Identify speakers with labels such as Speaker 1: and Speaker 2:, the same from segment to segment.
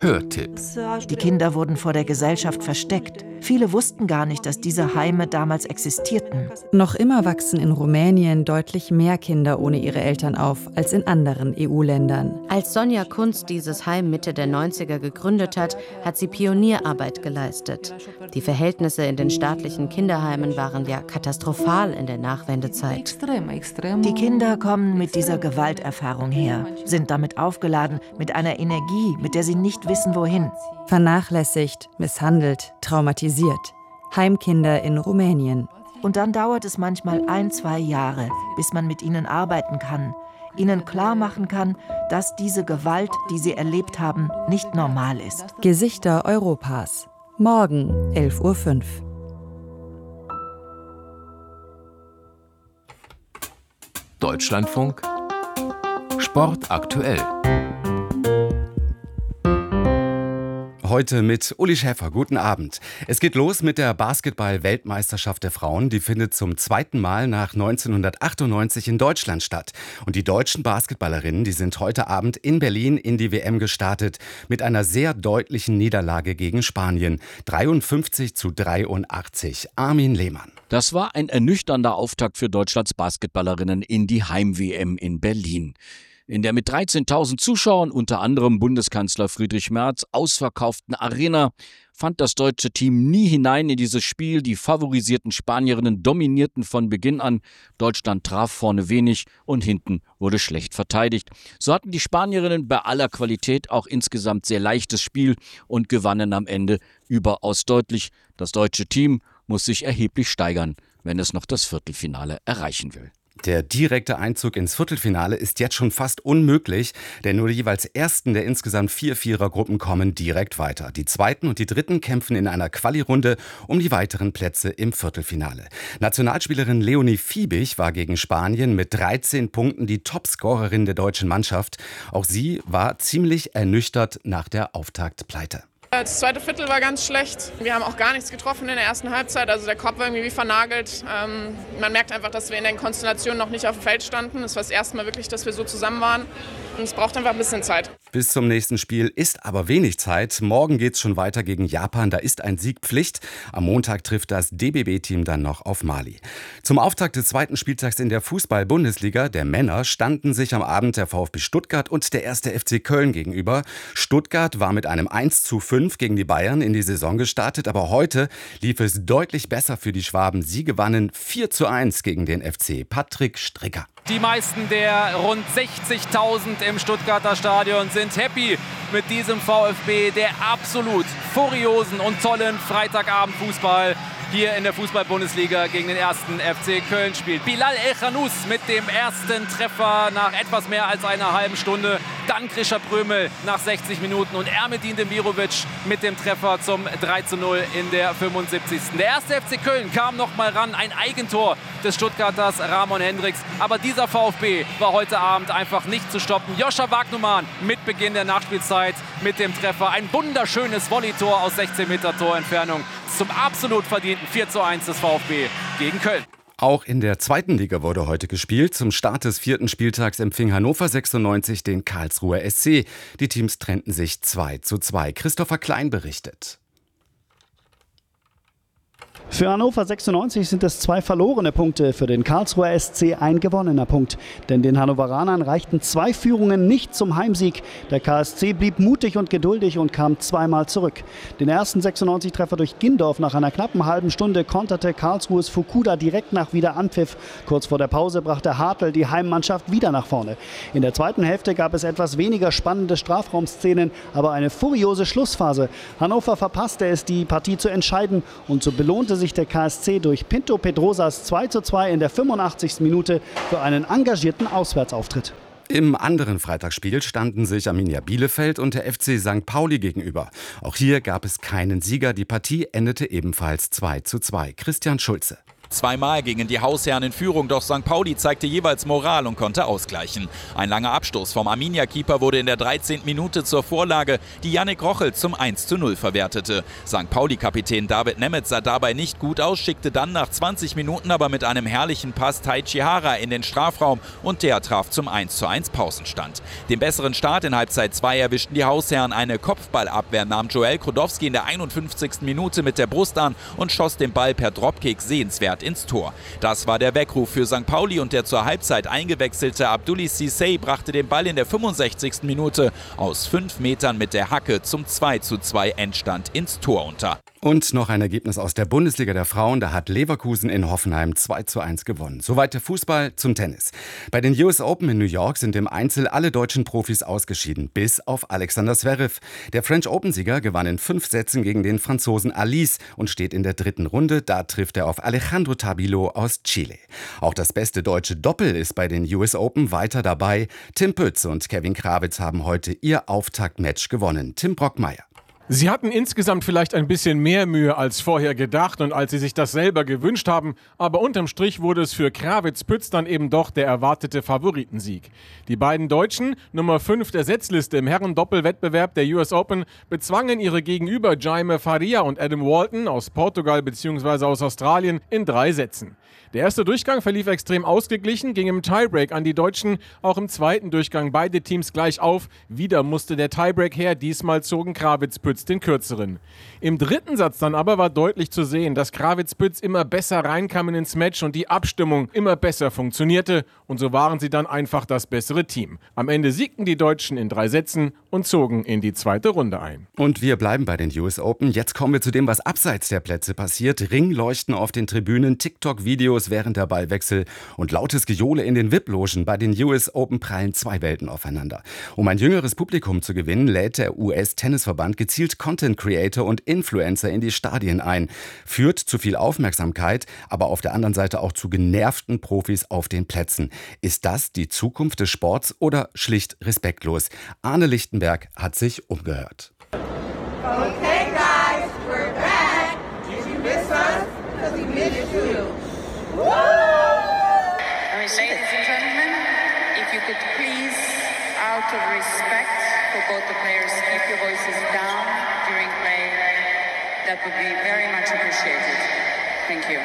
Speaker 1: Hörtipp.
Speaker 2: Die Kinder wurden vor der Gesellschaft versteckt. Viele wussten gar nicht, dass diese Heime damals existierten.
Speaker 3: Noch immer wachsen in Rumänien deutlich mehr Kinder ohne ihre Eltern auf als in anderen EU-Ländern.
Speaker 4: Als Sonja Kunz dieses Heim Mitte der 90er gegründet hat, hat sie Pionierarbeit geleistet. Die Verhältnisse in den staatlichen Kinderheimen waren ja katastrophal in der Nachwendezeit.
Speaker 2: Die Kinder kommen mit dieser Gewalterfahrung her, sind damit aufgeladen, mit einer Energie, mit der sie nicht wissen, wohin.
Speaker 3: Vernachlässigt, misshandelt, traumatisiert. Heimkinder in Rumänien.
Speaker 2: Und dann dauert es manchmal 1-2 Jahre, bis man mit ihnen arbeiten kann, ihnen klar machen kann, dass diese Gewalt, die sie erlebt haben, nicht normal ist.
Speaker 3: Gesichter Europas. Morgen 11:05 Uhr.
Speaker 1: Deutschlandfunk Sport aktuell.
Speaker 5: Heute mit Uli Schäfer. Guten Abend. Es geht los mit der Basketball-Weltmeisterschaft der Frauen. Die findet zum zweiten Mal nach 1998 in Deutschland statt. Und die deutschen Basketballerinnen, die sind heute Abend in Berlin in die WM gestartet mit einer sehr deutlichen Niederlage gegen Spanien. 53-83. Armin Lehmann.
Speaker 6: Das war ein ernüchternder Auftakt für Deutschlands Basketballerinnen in die Heim-WM in Berlin. In der mit 13.000 Zuschauern, unter anderem Bundeskanzler Friedrich Merz, ausverkauften Arena fand das deutsche Team nie hinein in dieses Spiel. Die favorisierten Spanierinnen dominierten von Beginn an. Deutschland traf vorne wenig und hinten wurde schlecht verteidigt. So hatten die Spanierinnen bei aller Qualität auch insgesamt sehr leichtes Spiel und gewannen am Ende überaus deutlich. Das deutsche Team muss sich erheblich steigern, wenn es noch das Viertelfinale erreichen will.
Speaker 5: Der direkte Einzug ins Viertelfinale ist jetzt schon fast unmöglich, denn nur die jeweils ersten der insgesamt 4 Vierergruppen kommen direkt weiter. Die zweiten und die dritten kämpfen in einer Quali-Runde um die weiteren Plätze im Viertelfinale. Nationalspielerin Leonie Fiebig war gegen Spanien mit 13 Punkten die Topscorerin der deutschen Mannschaft. Auch sie war ziemlich ernüchtert nach der Auftaktpleite.
Speaker 7: Das zweite Viertel war ganz schlecht. Wir haben auch gar nichts getroffen in der ersten Halbzeit. Also der Kopf war irgendwie wie vernagelt. Man merkt einfach, dass wir in den Konstellationen noch nicht auf dem Feld standen. Es war das erste Mal wirklich, dass wir so zusammen waren. Und es braucht einfach ein bisschen Zeit.
Speaker 5: Bis zum nächsten Spiel ist aber wenig Zeit. Morgen geht's schon weiter gegen Japan. Da ist ein Sieg Pflicht. Am Montag trifft das DBB-Team dann noch auf Mali. Zum Auftakt des zweiten Spieltags in der Fußball-Bundesliga der Männer standen sich am Abend der VfB Stuttgart und der 1. FC Köln gegenüber. Stuttgart war mit einem 1:5 gegen die Bayern in die Saison gestartet, aber heute lief es deutlich besser für die Schwaben. Sie gewannen 4:1 gegen den FC. Patrick Stricker.
Speaker 8: Die meisten der rund 60.000 im Stuttgarter Stadion sind happy mit diesem VfB, der absolut furiosen und tollen Freitagabend-Fußball hier in der Fußball-Bundesliga gegen den 1. FC Köln spielt. Bilal El-Khanous mit dem ersten Treffer nach etwas mehr als einer halben Stunde. Dann Grisha Prömel nach 60 Minuten und Ermedin Demirovic mit dem Treffer zum 3:0 in der 75. Der 1. FC Köln kam noch mal ran, ein Eigentor des Stuttgarters Ramon Hendricks. Aber dieser VfB war heute Abend einfach nicht zu stoppen. Joscha Wagnumann mit Beginn der Nachspielzeit mit dem Treffer. Ein wunderschönes Volleytor aus 16 Meter Torentfernung zum absolut verdienten 4:1 des VfB gegen Köln.
Speaker 5: Auch in der zweiten Liga wurde heute gespielt. Zum Start des 4. Spieltags empfing Hannover 96 den Karlsruher SC. Die Teams trennten sich 2:2. Christopher Klein berichtet.
Speaker 9: Für Hannover 96 sind es 2 verlorene Punkte, für den Karlsruher SC ein gewonnener Punkt. Denn den Hannoveranern reichten 2 Führungen nicht zum Heimsieg. Der KSC blieb mutig und geduldig und kam zweimal zurück. Den ersten 96-Treffer durch Gindorf nach einer knappen halben Stunde konterte Karlsruhes Fukuda direkt nach Wiederanpfiff. Kurz vor der Pause brachte Hartl die Heimmannschaft wieder nach vorne. In der zweiten Hälfte gab es etwas weniger spannende Strafraumszenen, aber eine furiose Schlussphase. Hannover verpasste es, die Partie zu entscheiden, und so belohnte sich der KSC durch Pinto Pedrosas 2:2 in der 85. Minute für einen engagierten Auswärtsauftritt.
Speaker 5: Im anderen Freitagsspiel standen sich Arminia Bielefeld und der FC St. Pauli gegenüber. Auch hier gab es keinen Sieger. Die Partie endete ebenfalls 2:2. Christian Schulze.
Speaker 10: Zweimal gingen die Hausherren in Führung, doch St. Pauli zeigte jeweils Moral und konnte ausgleichen. Ein langer Abstoß vom Arminia-Keeper wurde in der 13. Minute zur Vorlage, die Yannick Rochel zum 1:0 verwertete. St. Pauli-Kapitän David Nemeth sah dabei nicht gut aus, schickte dann nach 20 Minuten aber mit einem herrlichen Pass Taichi Hara in den Strafraum und der traf zum 1:1 Pausenstand. Den besseren Start in Halbzeit 2 erwischten die Hausherren. Eine Kopfballabwehr nahm Joel Krodowski in der 51. Minute mit der Brust an und schoss den Ball per Dropkick sehenswert ins Tor. Das war der Weckruf für St. Pauli und der zur Halbzeit eingewechselte Abdoulaye Cissé brachte den Ball in der 65. Minute aus 5 Metern mit der Hacke zum 2:2 Endstand ins Tor unter.
Speaker 5: Und noch ein Ergebnis aus der Bundesliga der Frauen. Da hat Leverkusen in Hoffenheim 2:1 gewonnen. Soweit der Fußball. Zum Tennis. Bei den US Open in New York sind im Einzel alle deutschen Profis ausgeschieden, bis auf Alexander Zverev. Der French Open-Sieger gewann in 5 Sätzen gegen den Franzosen Alice und steht in der 3. Runde. Da trifft er auf Alejandro Tabilo aus Chile. Auch das beste deutsche Doppel ist bei den US Open weiter dabei. Tim Pütz und Kevin Krawitz haben heute ihr Auftaktmatch gewonnen. Tim Brockmeier.
Speaker 11: Sie hatten insgesamt vielleicht ein bisschen mehr Mühe als vorher gedacht und als sie sich das selber gewünscht haben, aber unterm Strich wurde es für Krawitz-Pütz dann eben doch der erwartete Favoritensieg. Die beiden Deutschen, Nummer 5 der Setzliste im Herren-Doppelwettbewerb der US Open, bezwangen ihre Gegenüber Jaime Faria und Adam Walton aus Portugal bzw. aus Australien in 3 Sätzen. Der erste Durchgang verlief extrem ausgeglichen, ging im Tiebreak an die Deutschen, auch im zweiten Durchgang beide Teams gleich auf. Wieder musste der Tiebreak her, diesmal zogen Krawitz-Pütz den kürzeren. Im 3. Satz dann aber war deutlich zu sehen, dass Krawitz-Pütz immer besser reinkamen ins Match und die Abstimmung immer besser funktionierte und so waren sie dann einfach das bessere Team. Am Ende siegten die Deutschen in 3 Sätzen und zogen in die 2. Runde ein.
Speaker 5: Und wir bleiben bei den US Open. Jetzt kommen wir zu dem, was abseits der Plätze passiert. Ringleuchten auf den Tribünen, TikTok-Videos während der Ballwechsel und lautes Gejohle in den VIP-Logen. Bei den US Open prallen 2 Welten aufeinander. Um ein jüngeres Publikum zu gewinnen, lädt der US-Tennisverband gezielt Content-Creator und Influencer in die Stadien ein. Führt zu viel Aufmerksamkeit, aber auf der anderen Seite auch zu genervten Profis auf den Plätzen. Ist das die Zukunft des Sports oder schlicht respektlos? Arne Lichtenberg hat sich umgehört.
Speaker 12: Okay guys, we're back. Did you miss us? Because we missed you.
Speaker 13: Ladies and gentlemen, if you could please, out of respect for both the players, keep your voices down during play, that would be very much appreciated. Thank you.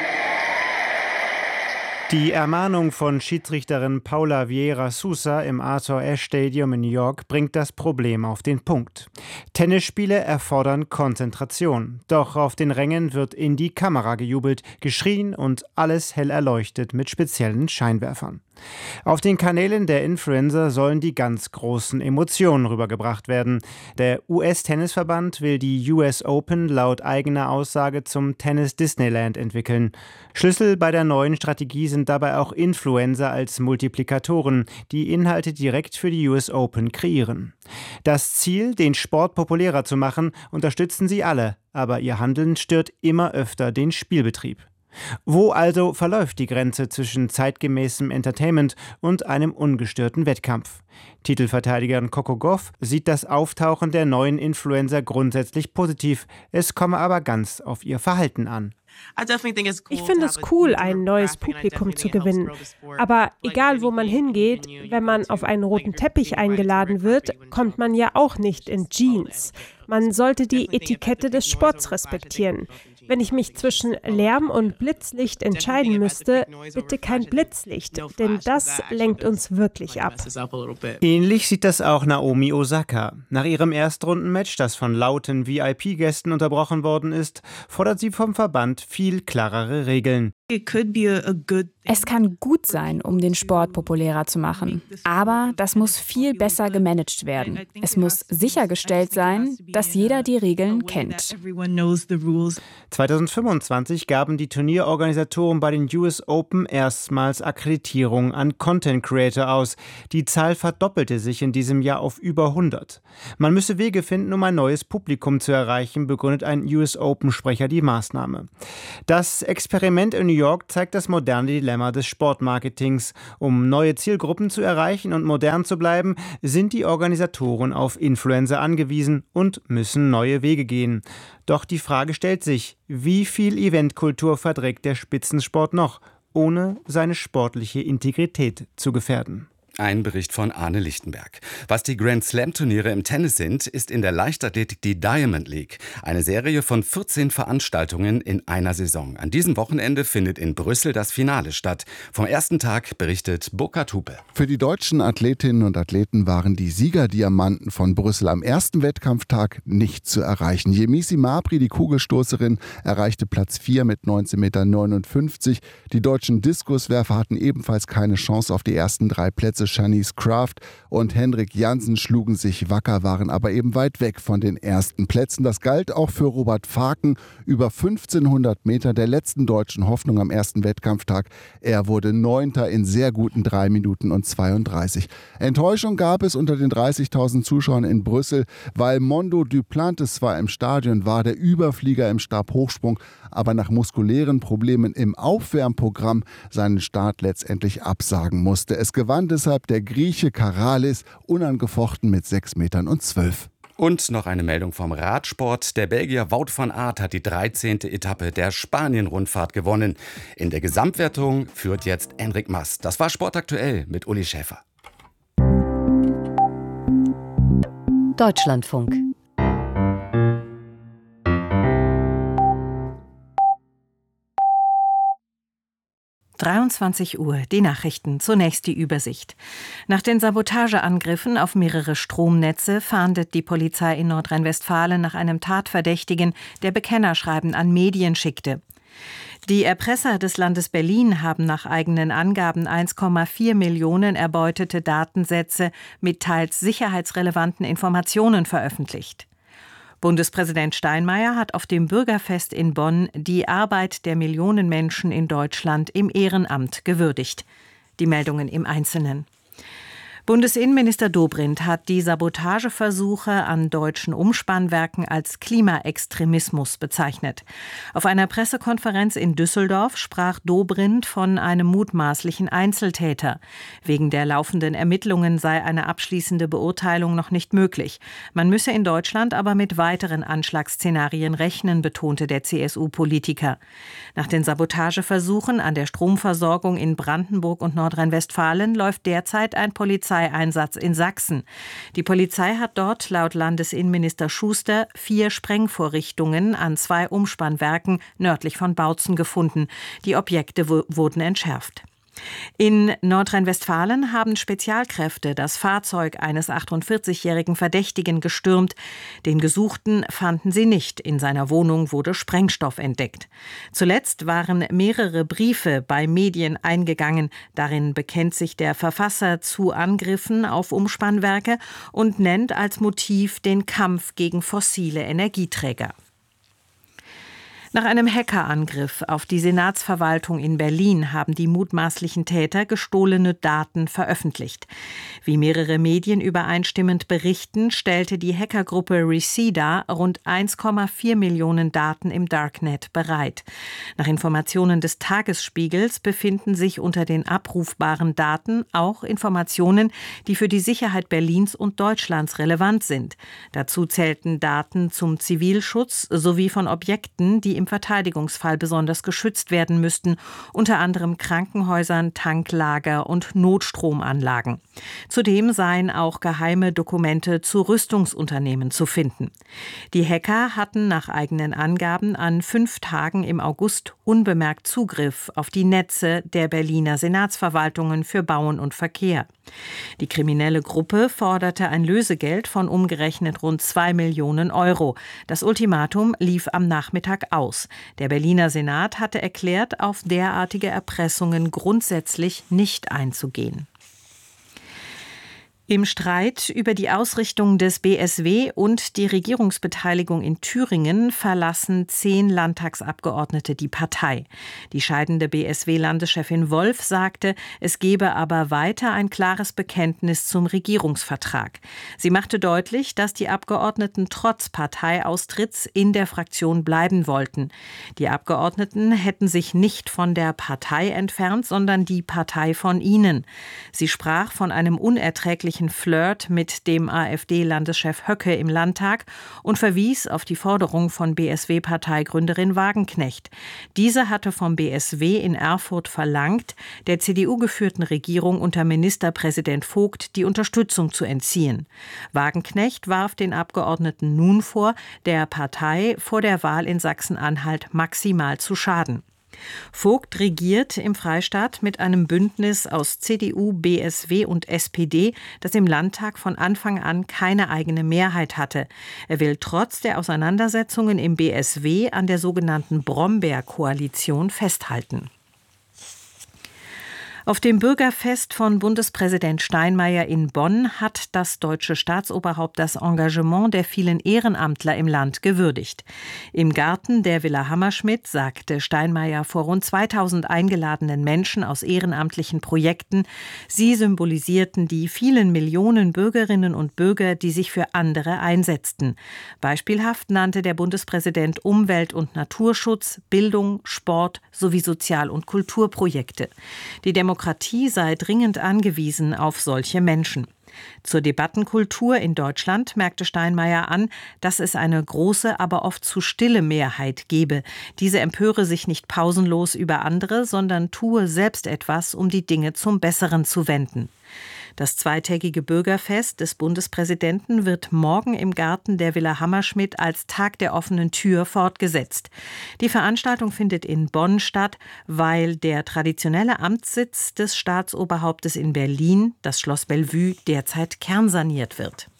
Speaker 14: Die Ermahnung von Schiedsrichterin Paula Vieira Sousa im Arthur Ashe Stadium in New York bringt das Problem auf den Punkt. Tennisspiele erfordern Konzentration. Doch auf den Rängen wird in die Kamera gejubelt, geschrien und alles hell erleuchtet mit speziellen Scheinwerfern. Auf den Kanälen der Influencer sollen die ganz großen Emotionen rübergebracht werden. Der US-Tennisverband will die US Open laut eigener Aussage zum Tennis-Disneyland entwickeln. Schlüssel bei der neuen Strategie sind dabei auch Influencer als Multiplikatoren, die Inhalte direkt für die US Open kreieren. Das Ziel, den Sport populärer zu machen, unterstützen sie alle, aber ihr Handeln stört immer öfter den Spielbetrieb. Wo also verläuft die Grenze zwischen zeitgemäßem Entertainment und einem ungestörten Wettkampf? Titelverteidigerin Coco Gauff sieht das Auftauchen der neuen Influencer grundsätzlich positiv. Es komme aber ganz auf ihr Verhalten an.
Speaker 15: Ich finde es cool, ein neues Publikum zu gewinnen. Aber egal, wo man hingeht, wenn man auf einen roten Teppich eingeladen wird, kommt man ja auch nicht in Jeans. Man sollte die Etikette des Sports respektieren. Wenn ich mich zwischen Lärm und Blitzlicht entscheiden müsste, bitte kein Blitzlicht, denn das lenkt uns wirklich ab.
Speaker 14: Ähnlich sieht das auch Naomi Osaka. Nach ihrem Erstrundenmatch, das von lauten VIP-Gästen unterbrochen worden ist, fordert sie vom Verband viel klarere Regeln.
Speaker 16: Es kann gut sein, um den Sport populärer zu machen. Aber das muss viel besser gemanagt werden. Es muss sichergestellt sein, dass jeder die Regeln kennt.
Speaker 14: 2025 gaben die Turnierorganisatoren bei den US Open erstmals Akkreditierung an Content Creator aus. Die Zahl verdoppelte sich in diesem Jahr auf über 100. Man müsse Wege finden, um ein neues Publikum zu erreichen, begründet ein US Open-Sprecher die Maßnahme. Das Experiment in New York zeigt das moderne Dilemma des Sportmarketings. Um neue Zielgruppen zu erreichen und modern zu bleiben, sind die Organisatoren auf Influencer angewiesen und müssen neue Wege gehen. Doch die Frage stellt sich, wie viel Eventkultur verträgt der Spitzensport noch, ohne seine sportliche Integrität zu gefährden?
Speaker 5: Ein Bericht von Arne Lichtenberg. Was die Grand Slam-Turniere im Tennis sind, ist in der Leichtathletik die Diamond League. Eine Serie von 14 Veranstaltungen in einer Saison. An diesem Wochenende findet in Brüssel das Finale statt. Vom ersten Tag berichtet Burkhard Hupe.
Speaker 17: Für die deutschen Athletinnen und Athleten waren die Siegerdiamanten von Brüssel am ersten Wettkampftag nicht zu erreichen. Yemisi Mabry, die Kugelstoßerin, erreichte Platz 4 mit 19,59 Meter. Die deutschen Diskuswerfer hatten ebenfalls keine Chance auf die ersten 3 Plätze. Shanice Kraft und Henrik Jansen schlugen sich wacker, waren aber eben weit weg von den ersten Plätzen. Das galt auch für Robert Faken, über 1500 Meter der letzten deutschen Hoffnung am ersten Wettkampftag. Er wurde 9. in sehr guten 3 Minuten und 32. Enttäuschung gab es unter den 30.000 Zuschauern in Brüssel, weil Mondo Duplantis zwar im Stadion war, der Überflieger im Stabhochsprung, aber nach muskulären Problemen im Aufwärmprogramm seinen Start letztendlich absagen musste. Es gewann deshalb der Grieche Karalis unangefochten mit 6,12 Metern.
Speaker 5: Und noch eine Meldung vom Radsport. Der Belgier Wout van Aert hat die 13. Etappe der Spanien-Rundfahrt gewonnen. In der Gesamtwertung führt jetzt Enric Mas. Das war Sportaktuell mit Uli Schäfer.
Speaker 18: Deutschlandfunk. Uhr, die Nachrichten, zunächst die Übersicht. Nach den Sabotageangriffen auf mehrere Stromnetze fahndet die Polizei in Nordrhein-Westfalen nach einem Tatverdächtigen, der Bekennerschreiben an Medien schickte. Die Erpresser des Landes Berlin haben nach eigenen Angaben 1,4 Millionen erbeutete Datensätze mit teils sicherheitsrelevanten Informationen veröffentlicht. Bundespräsident Steinmeier hat auf dem Bürgerfest in Bonn die Arbeit der Millionen Menschen in Deutschland im Ehrenamt gewürdigt. Die Meldungen im Einzelnen. Bundesinnenminister Dobrindt hat die Sabotageversuche an deutschen Umspannwerken als Klimaextremismus bezeichnet. Auf einer Pressekonferenz in Düsseldorf sprach Dobrindt von einem mutmaßlichen Einzeltäter. Wegen der laufenden Ermittlungen sei eine abschließende Beurteilung noch nicht möglich. Man müsse in Deutschland aber mit weiteren Anschlagsszenarien rechnen, betonte der CSU-Politiker. Nach den Sabotageversuchen an der Stromversorgung in Brandenburg und Nordrhein-Westfalen läuft derzeit ein Polizeieinsatz in Sachsen. Die Polizei hat dort laut Landesinnenminister Schuster 4 Sprengvorrichtungen an 2 Umspannwerken nördlich von Bautzen gefunden. Die Objekte wurden entschärft. In Nordrhein-Westfalen haben Spezialkräfte das Fahrzeug eines 48-jährigen Verdächtigen gestürmt. Den Gesuchten fanden sie nicht. In seiner Wohnung wurde Sprengstoff entdeckt. Zuletzt waren mehrere Briefe bei Medien eingegangen. Darin bekennt sich der Verfasser zu Angriffen auf Umspannwerke und nennt als Motiv den Kampf gegen fossile Energieträger. Nach einem Hackerangriff auf die Senatsverwaltung in Berlin haben die mutmaßlichen Täter gestohlene Daten veröffentlicht. Wie mehrere Medien übereinstimmend berichten, stellte die Hackergruppe Reseda rund 1,4 Millionen Daten im Darknet bereit. Nach Informationen des Tagesspiegels befinden sich unter den abrufbaren Daten auch Informationen, die für die Sicherheit Berlins und Deutschlands relevant sind. Dazu zählten Daten zum Zivilschutz sowie von Objekten, die im Verteidigungsfall besonders geschützt werden müssten, unter anderem Krankenhäusern, Tanklager und Notstromanlagen. Zudem seien auch geheime Dokumente zu Rüstungsunternehmen zu finden. Die Hacker hatten nach eigenen Angaben an 5 Tagen im August unbemerkt Zugriff auf die Netze der Berliner Senatsverwaltungen für Bauen und Verkehr. Die kriminelle Gruppe forderte ein Lösegeld von umgerechnet rund 2 Millionen Euro. Das Ultimatum lief am Nachmittag aus. Der Berliner Senat hatte erklärt, auf derartige Erpressungen grundsätzlich nicht einzugehen. Im Streit über die Ausrichtung des BSW und die Regierungsbeteiligung in Thüringen verlassen 10 Landtagsabgeordnete die Partei. Die scheidende BSW-Landeschefin Wolf sagte, es gebe aber weiter ein klares Bekenntnis zum Regierungsvertrag. Sie machte deutlich, dass die Abgeordneten trotz Parteiaustritts in der Fraktion bleiben wollten. Die Abgeordneten hätten sich nicht von der Partei entfernt, sondern die Partei von ihnen. Sie sprach von einem unerträglichen Flirt mit dem AfD-Landeschef Höcke im Landtag und verwies auf die Forderung von BSW-Parteigründerin Wagenknecht. Diese hatte vom BSW in Erfurt verlangt, der CDU-geführten Regierung unter Ministerpräsident Vogt die Unterstützung zu entziehen. Wagenknecht warf den Abgeordneten nun vor, der Partei vor der Wahl in Sachsen-Anhalt maximal zu schaden. Vogt regiert im Freistaat mit einem Bündnis aus CDU, BSW und SPD, das im Landtag von Anfang an keine eigene Mehrheit hatte. Er will trotz der Auseinandersetzungen im BSW an der sogenannten Brombeer-Koalition festhalten. Auf dem Bürgerfest von Bundespräsident Steinmeier in Bonn hat das deutsche Staatsoberhaupt das Engagement der vielen Ehrenamtler im Land gewürdigt. Im Garten der Villa Hammerschmidt sagte Steinmeier vor rund 2000 eingeladenen Menschen aus ehrenamtlichen Projekten, sie symbolisierten die vielen Millionen Bürgerinnen und Bürger, die sich für andere einsetzten. Beispielhaft nannte der Bundespräsident Umwelt- und Naturschutz, Bildung, Sport sowie Sozial- und Kulturprojekte. Die Demokratie sei dringend angewiesen auf solche Menschen. Zur Debattenkultur in Deutschland merkte Steinmeier an, dass es eine große, aber oft zu stille Mehrheit gebe. Diese empöre sich nicht pausenlos über andere, sondern tue selbst etwas, um die Dinge zum Besseren zu wenden. Das zweitägige Bürgerfest des Bundespräsidenten wird morgen im Garten der Villa Hammerschmidt als Tag der offenen Tür fortgesetzt. Die Veranstaltung findet in Bonn statt, weil der traditionelle Amtssitz des Staatsoberhauptes in Berlin, das Schloss Bellevue, derzeit kernsaniert wird.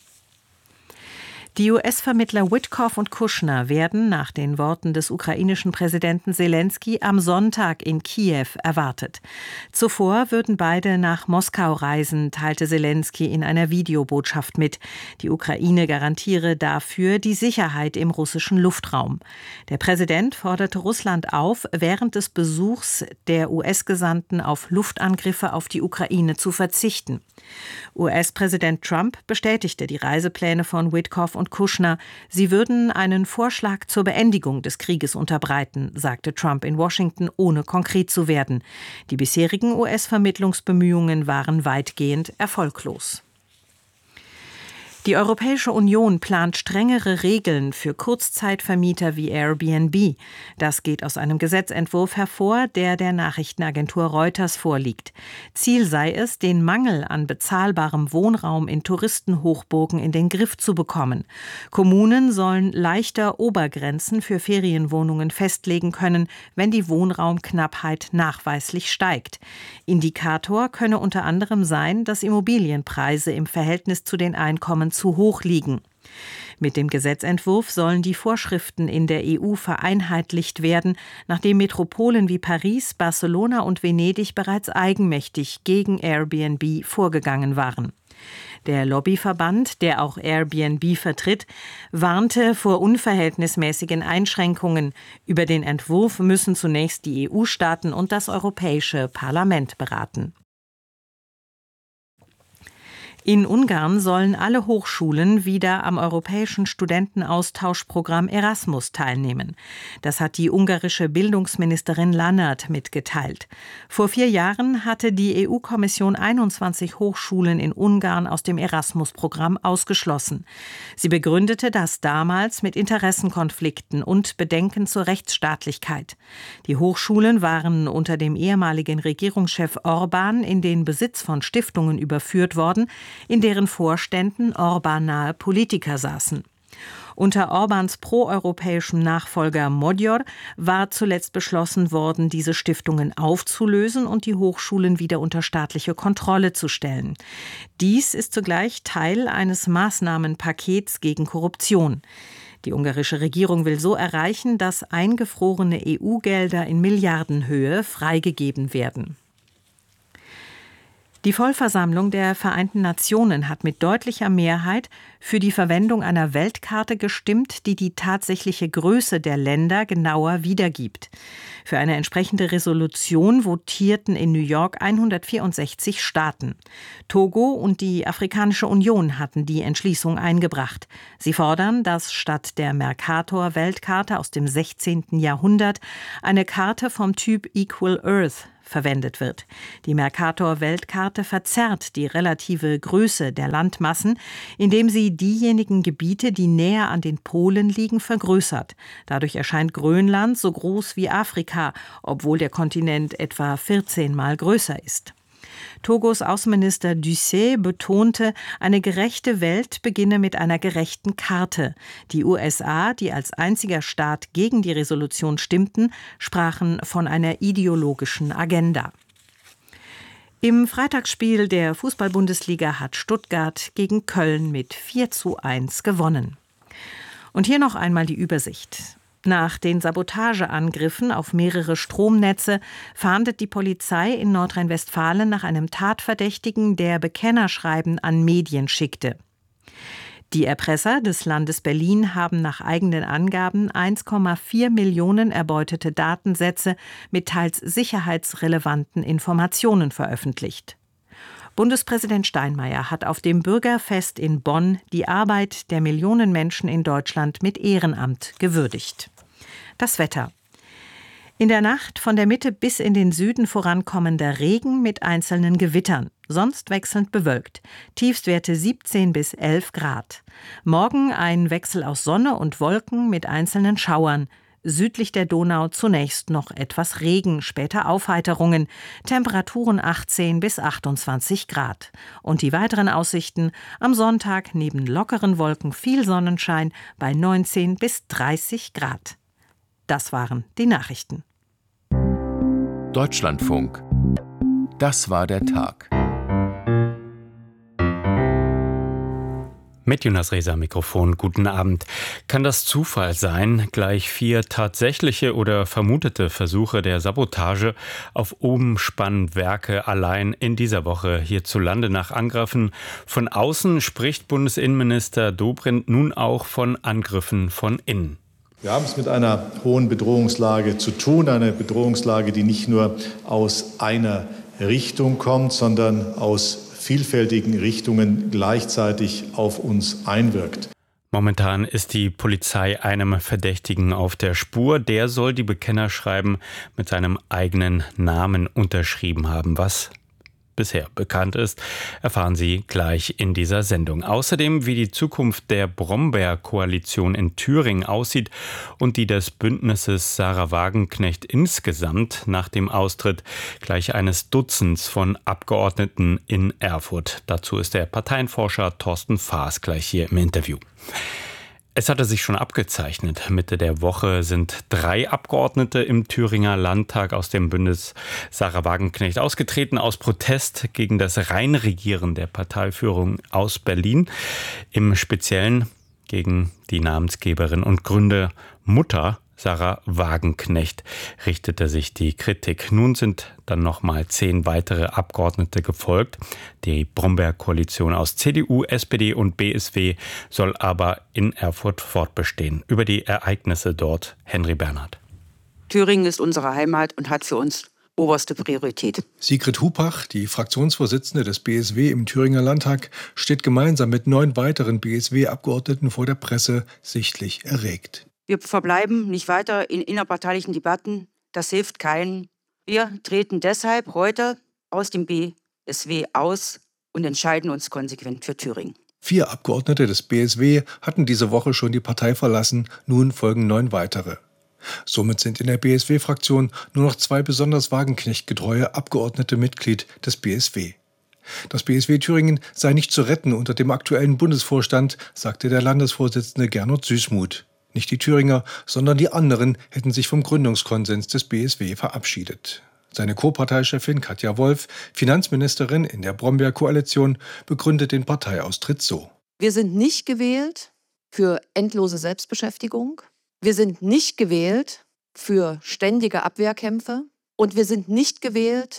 Speaker 18: Die US-Vermittler Witkoff und Kushner werden nach den Worten des ukrainischen Präsidenten Selensky am Sonntag in Kiew erwartet. Zuvor würden beide nach Moskau reisen, teilte Selensky in einer Videobotschaft mit. Die Ukraine garantiere dafür die Sicherheit im russischen Luftraum. Der Präsident forderte Russland auf, während des Besuchs der US-Gesandten auf Luftangriffe auf die Ukraine zu verzichten. US-Präsident Trump bestätigte die Reisepläne von Witkoff und Kushner. Sie würden einen Vorschlag zur Beendigung des Krieges unterbreiten, sagte Trump in Washington, ohne konkret zu werden. Die bisherigen US-Vermittlungsbemühungen waren weitgehend erfolglos. Die Europäische Union plant strengere Regeln für Kurzzeitvermieter wie Airbnb. Das geht aus einem Gesetzentwurf hervor, der der Nachrichtenagentur Reuters vorliegt. Ziel sei es, den Mangel an bezahlbarem Wohnraum in Touristenhochburgen in den Griff zu bekommen. Kommunen sollen leichter Obergrenzen für Ferienwohnungen festlegen können, wenn die Wohnraumknappheit nachweislich steigt. Indikator könne unter anderem sein, dass Immobilienpreise im Verhältnis zu den Einkommen zu hoch liegen. Mit dem Gesetzentwurf sollen die Vorschriften in der EU vereinheitlicht werden, nachdem Metropolen wie Paris, Barcelona und Venedig bereits eigenmächtig gegen Airbnb vorgegangen waren. Der Lobbyverband, der auch Airbnb vertritt, warnte vor unverhältnismäßigen Einschränkungen. Über den Entwurf müssen zunächst die EU-Staaten und das Europäische Parlament beraten. In Ungarn sollen alle Hochschulen wieder am europäischen Studentenaustauschprogramm Erasmus teilnehmen. Das hat die ungarische Bildungsministerin Lannert mitgeteilt. Vor 4 Jahren hatte die EU-Kommission 21 Hochschulen in Ungarn aus dem Erasmus-Programm ausgeschlossen. Sie begründete das damals mit Interessenkonflikten und Bedenken zur Rechtsstaatlichkeit. Die Hochschulen waren unter dem ehemaligen Regierungschef Orbán in den Besitz von Stiftungen überführt worden, in deren Vorständen Orbán-nahe Politiker saßen. Unter Orbáns proeuropäischem Nachfolger Magyar war zuletzt beschlossen worden, diese Stiftungen aufzulösen und die Hochschulen wieder unter staatliche Kontrolle zu stellen. Dies ist zugleich Teil eines Maßnahmenpakets gegen Korruption. Die ungarische Regierung will so erreichen, dass eingefrorene EU-Gelder in Milliardenhöhe freigegeben werden. Die Vollversammlung der Vereinten Nationen hat mit deutlicher Mehrheit für die Verwendung einer Weltkarte gestimmt, die die tatsächliche Größe der Länder genauer wiedergibt. Für eine entsprechende Resolution votierten in New York 164 Staaten. Togo und die Afrikanische Union hatten die Entschließung eingebracht. Sie fordern, dass statt der Mercator-Weltkarte aus dem 16. Jahrhundert eine Karte vom Typ Equal Earth verwendet wird. Die Mercator-Weltkarte verzerrt die relative Größe der Landmassen, indem sie diejenigen Gebiete, die näher an den Polen liegen, vergrößert. Dadurch erscheint Grönland so groß wie Afrika, obwohl der Kontinent etwa 14 Mal größer ist. Togos Außenminister Ducey betonte, eine gerechte Welt beginne mit einer gerechten Karte. Die USA, die als einziger Staat gegen die Resolution stimmten, sprachen von einer ideologischen Agenda. Im Freitagsspiel der Fußball-Bundesliga hat Stuttgart gegen Köln mit 4:1 gewonnen. Und hier noch einmal die Übersicht. Nach den Sabotageangriffen auf mehrere Stromnetze fahndet die Polizei in Nordrhein-Westfalen nach einem Tatverdächtigen, der Bekennerschreiben an Medien schickte. Die Erpresser des Landes Berlin haben nach eigenen Angaben 1,4 Millionen erbeutete Datensätze mit teils sicherheitsrelevanten Informationen veröffentlicht. Bundespräsident Steinmeier hat auf dem Bürgerfest in Bonn die Arbeit der Millionen Menschen in Deutschland mit Ehrenamt gewürdigt. Das Wetter. In der Nacht von der Mitte bis in den Süden vorankommender Regen mit einzelnen Gewittern, sonst wechselnd bewölkt. Tiefstwerte 17 bis 11 Grad. Morgen ein Wechsel aus Sonne und Wolken mit einzelnen Schauern. Südlich der Donau zunächst noch etwas Regen, später Aufheiterungen, Temperaturen 18 bis 28 Grad. Und die weiteren Aussichten: am Sonntag neben lockeren Wolken viel Sonnenschein bei 19 bis 30 Grad. Das waren die Nachrichten.
Speaker 1: Deutschlandfunk. Das war der Tag.
Speaker 19: Mit Jonas Reza am Mikrofon, guten Abend. Kann das Zufall sein, gleich 4 tatsächliche oder vermutete Versuche der Sabotage auf Umspannwerke allein in dieser Woche hierzulande nach Angriffen von außen, spricht Bundesinnenminister Dobrindt nun auch von Angriffen von innen.
Speaker 20: Wir haben es mit einer hohen Bedrohungslage zu tun, eine Bedrohungslage, die nicht nur aus einer Richtung kommt, sondern aus vielfältigen Richtungen gleichzeitig auf uns einwirkt.
Speaker 19: Momentan ist die Polizei einem Verdächtigen auf der Spur. Der soll die Bekennerschreiben mit seinem eigenen Namen unterschrieben haben. Was bisher bekannt ist, erfahren Sie gleich in dieser Sendung. Außerdem, wie die Zukunft der Brombeer-Koalition in Thüringen aussieht und die des Bündnisses Sahra Wagenknecht insgesamt nach dem Austritt gleich eines Dutzends von Abgeordneten in Erfurt. Dazu ist der Parteienforscher Thorsten Faas gleich hier im Interview. Es hatte sich schon abgezeichnet. Mitte der Woche sind 3 Abgeordnete im Thüringer Landtag aus dem Bündnis Sahra Wagenknecht ausgetreten, aus Protest gegen das Reinregieren der Parteiführung aus Berlin. Im Speziellen gegen die Namensgeberin und Gründermutter Sahra Wagenknecht richtete sich die Kritik. Nun sind dann nochmal 10 weitere Abgeordnete gefolgt. Die Brombeer-Koalition aus CDU, SPD und BSW soll aber in Erfurt fortbestehen. Über die Ereignisse dort Henry Bernhard.
Speaker 21: Thüringen ist unsere Heimat und hat für uns oberste Priorität.
Speaker 22: Sigrid Hupach, die Fraktionsvorsitzende des BSW im Thüringer Landtag, steht gemeinsam mit 9 weiteren BSW-Abgeordneten vor der Presse sichtlich erregt.
Speaker 21: Wir verbleiben nicht weiter in innerparteilichen Debatten. Das hilft keinen. Wir treten deshalb heute aus dem BSW aus und entscheiden uns konsequent für Thüringen.
Speaker 22: 4 Abgeordnete des BSW hatten diese Woche schon die Partei verlassen. Nun folgen 9 weitere. Somit sind in der BSW-Fraktion nur noch 2 besonders Wagenknecht-getreue Abgeordnete Mitglied des BSW. Das BSW Thüringen sei nicht zu retten unter dem aktuellen Bundesvorstand, sagte der Landesvorsitzende Gernot Süßmuth. Nicht die Thüringer, sondern die anderen hätten sich vom Gründungskonsens des BSW verabschiedet. Seine Co-Parteichefin Katja Wolf, Finanzministerin in der Brombeer-Koalition, begründet den Parteiaustritt so.
Speaker 23: Wir sind nicht gewählt für endlose Selbstbeschäftigung. Wir sind nicht gewählt für ständige Abwehrkämpfe. Und wir sind nicht gewählt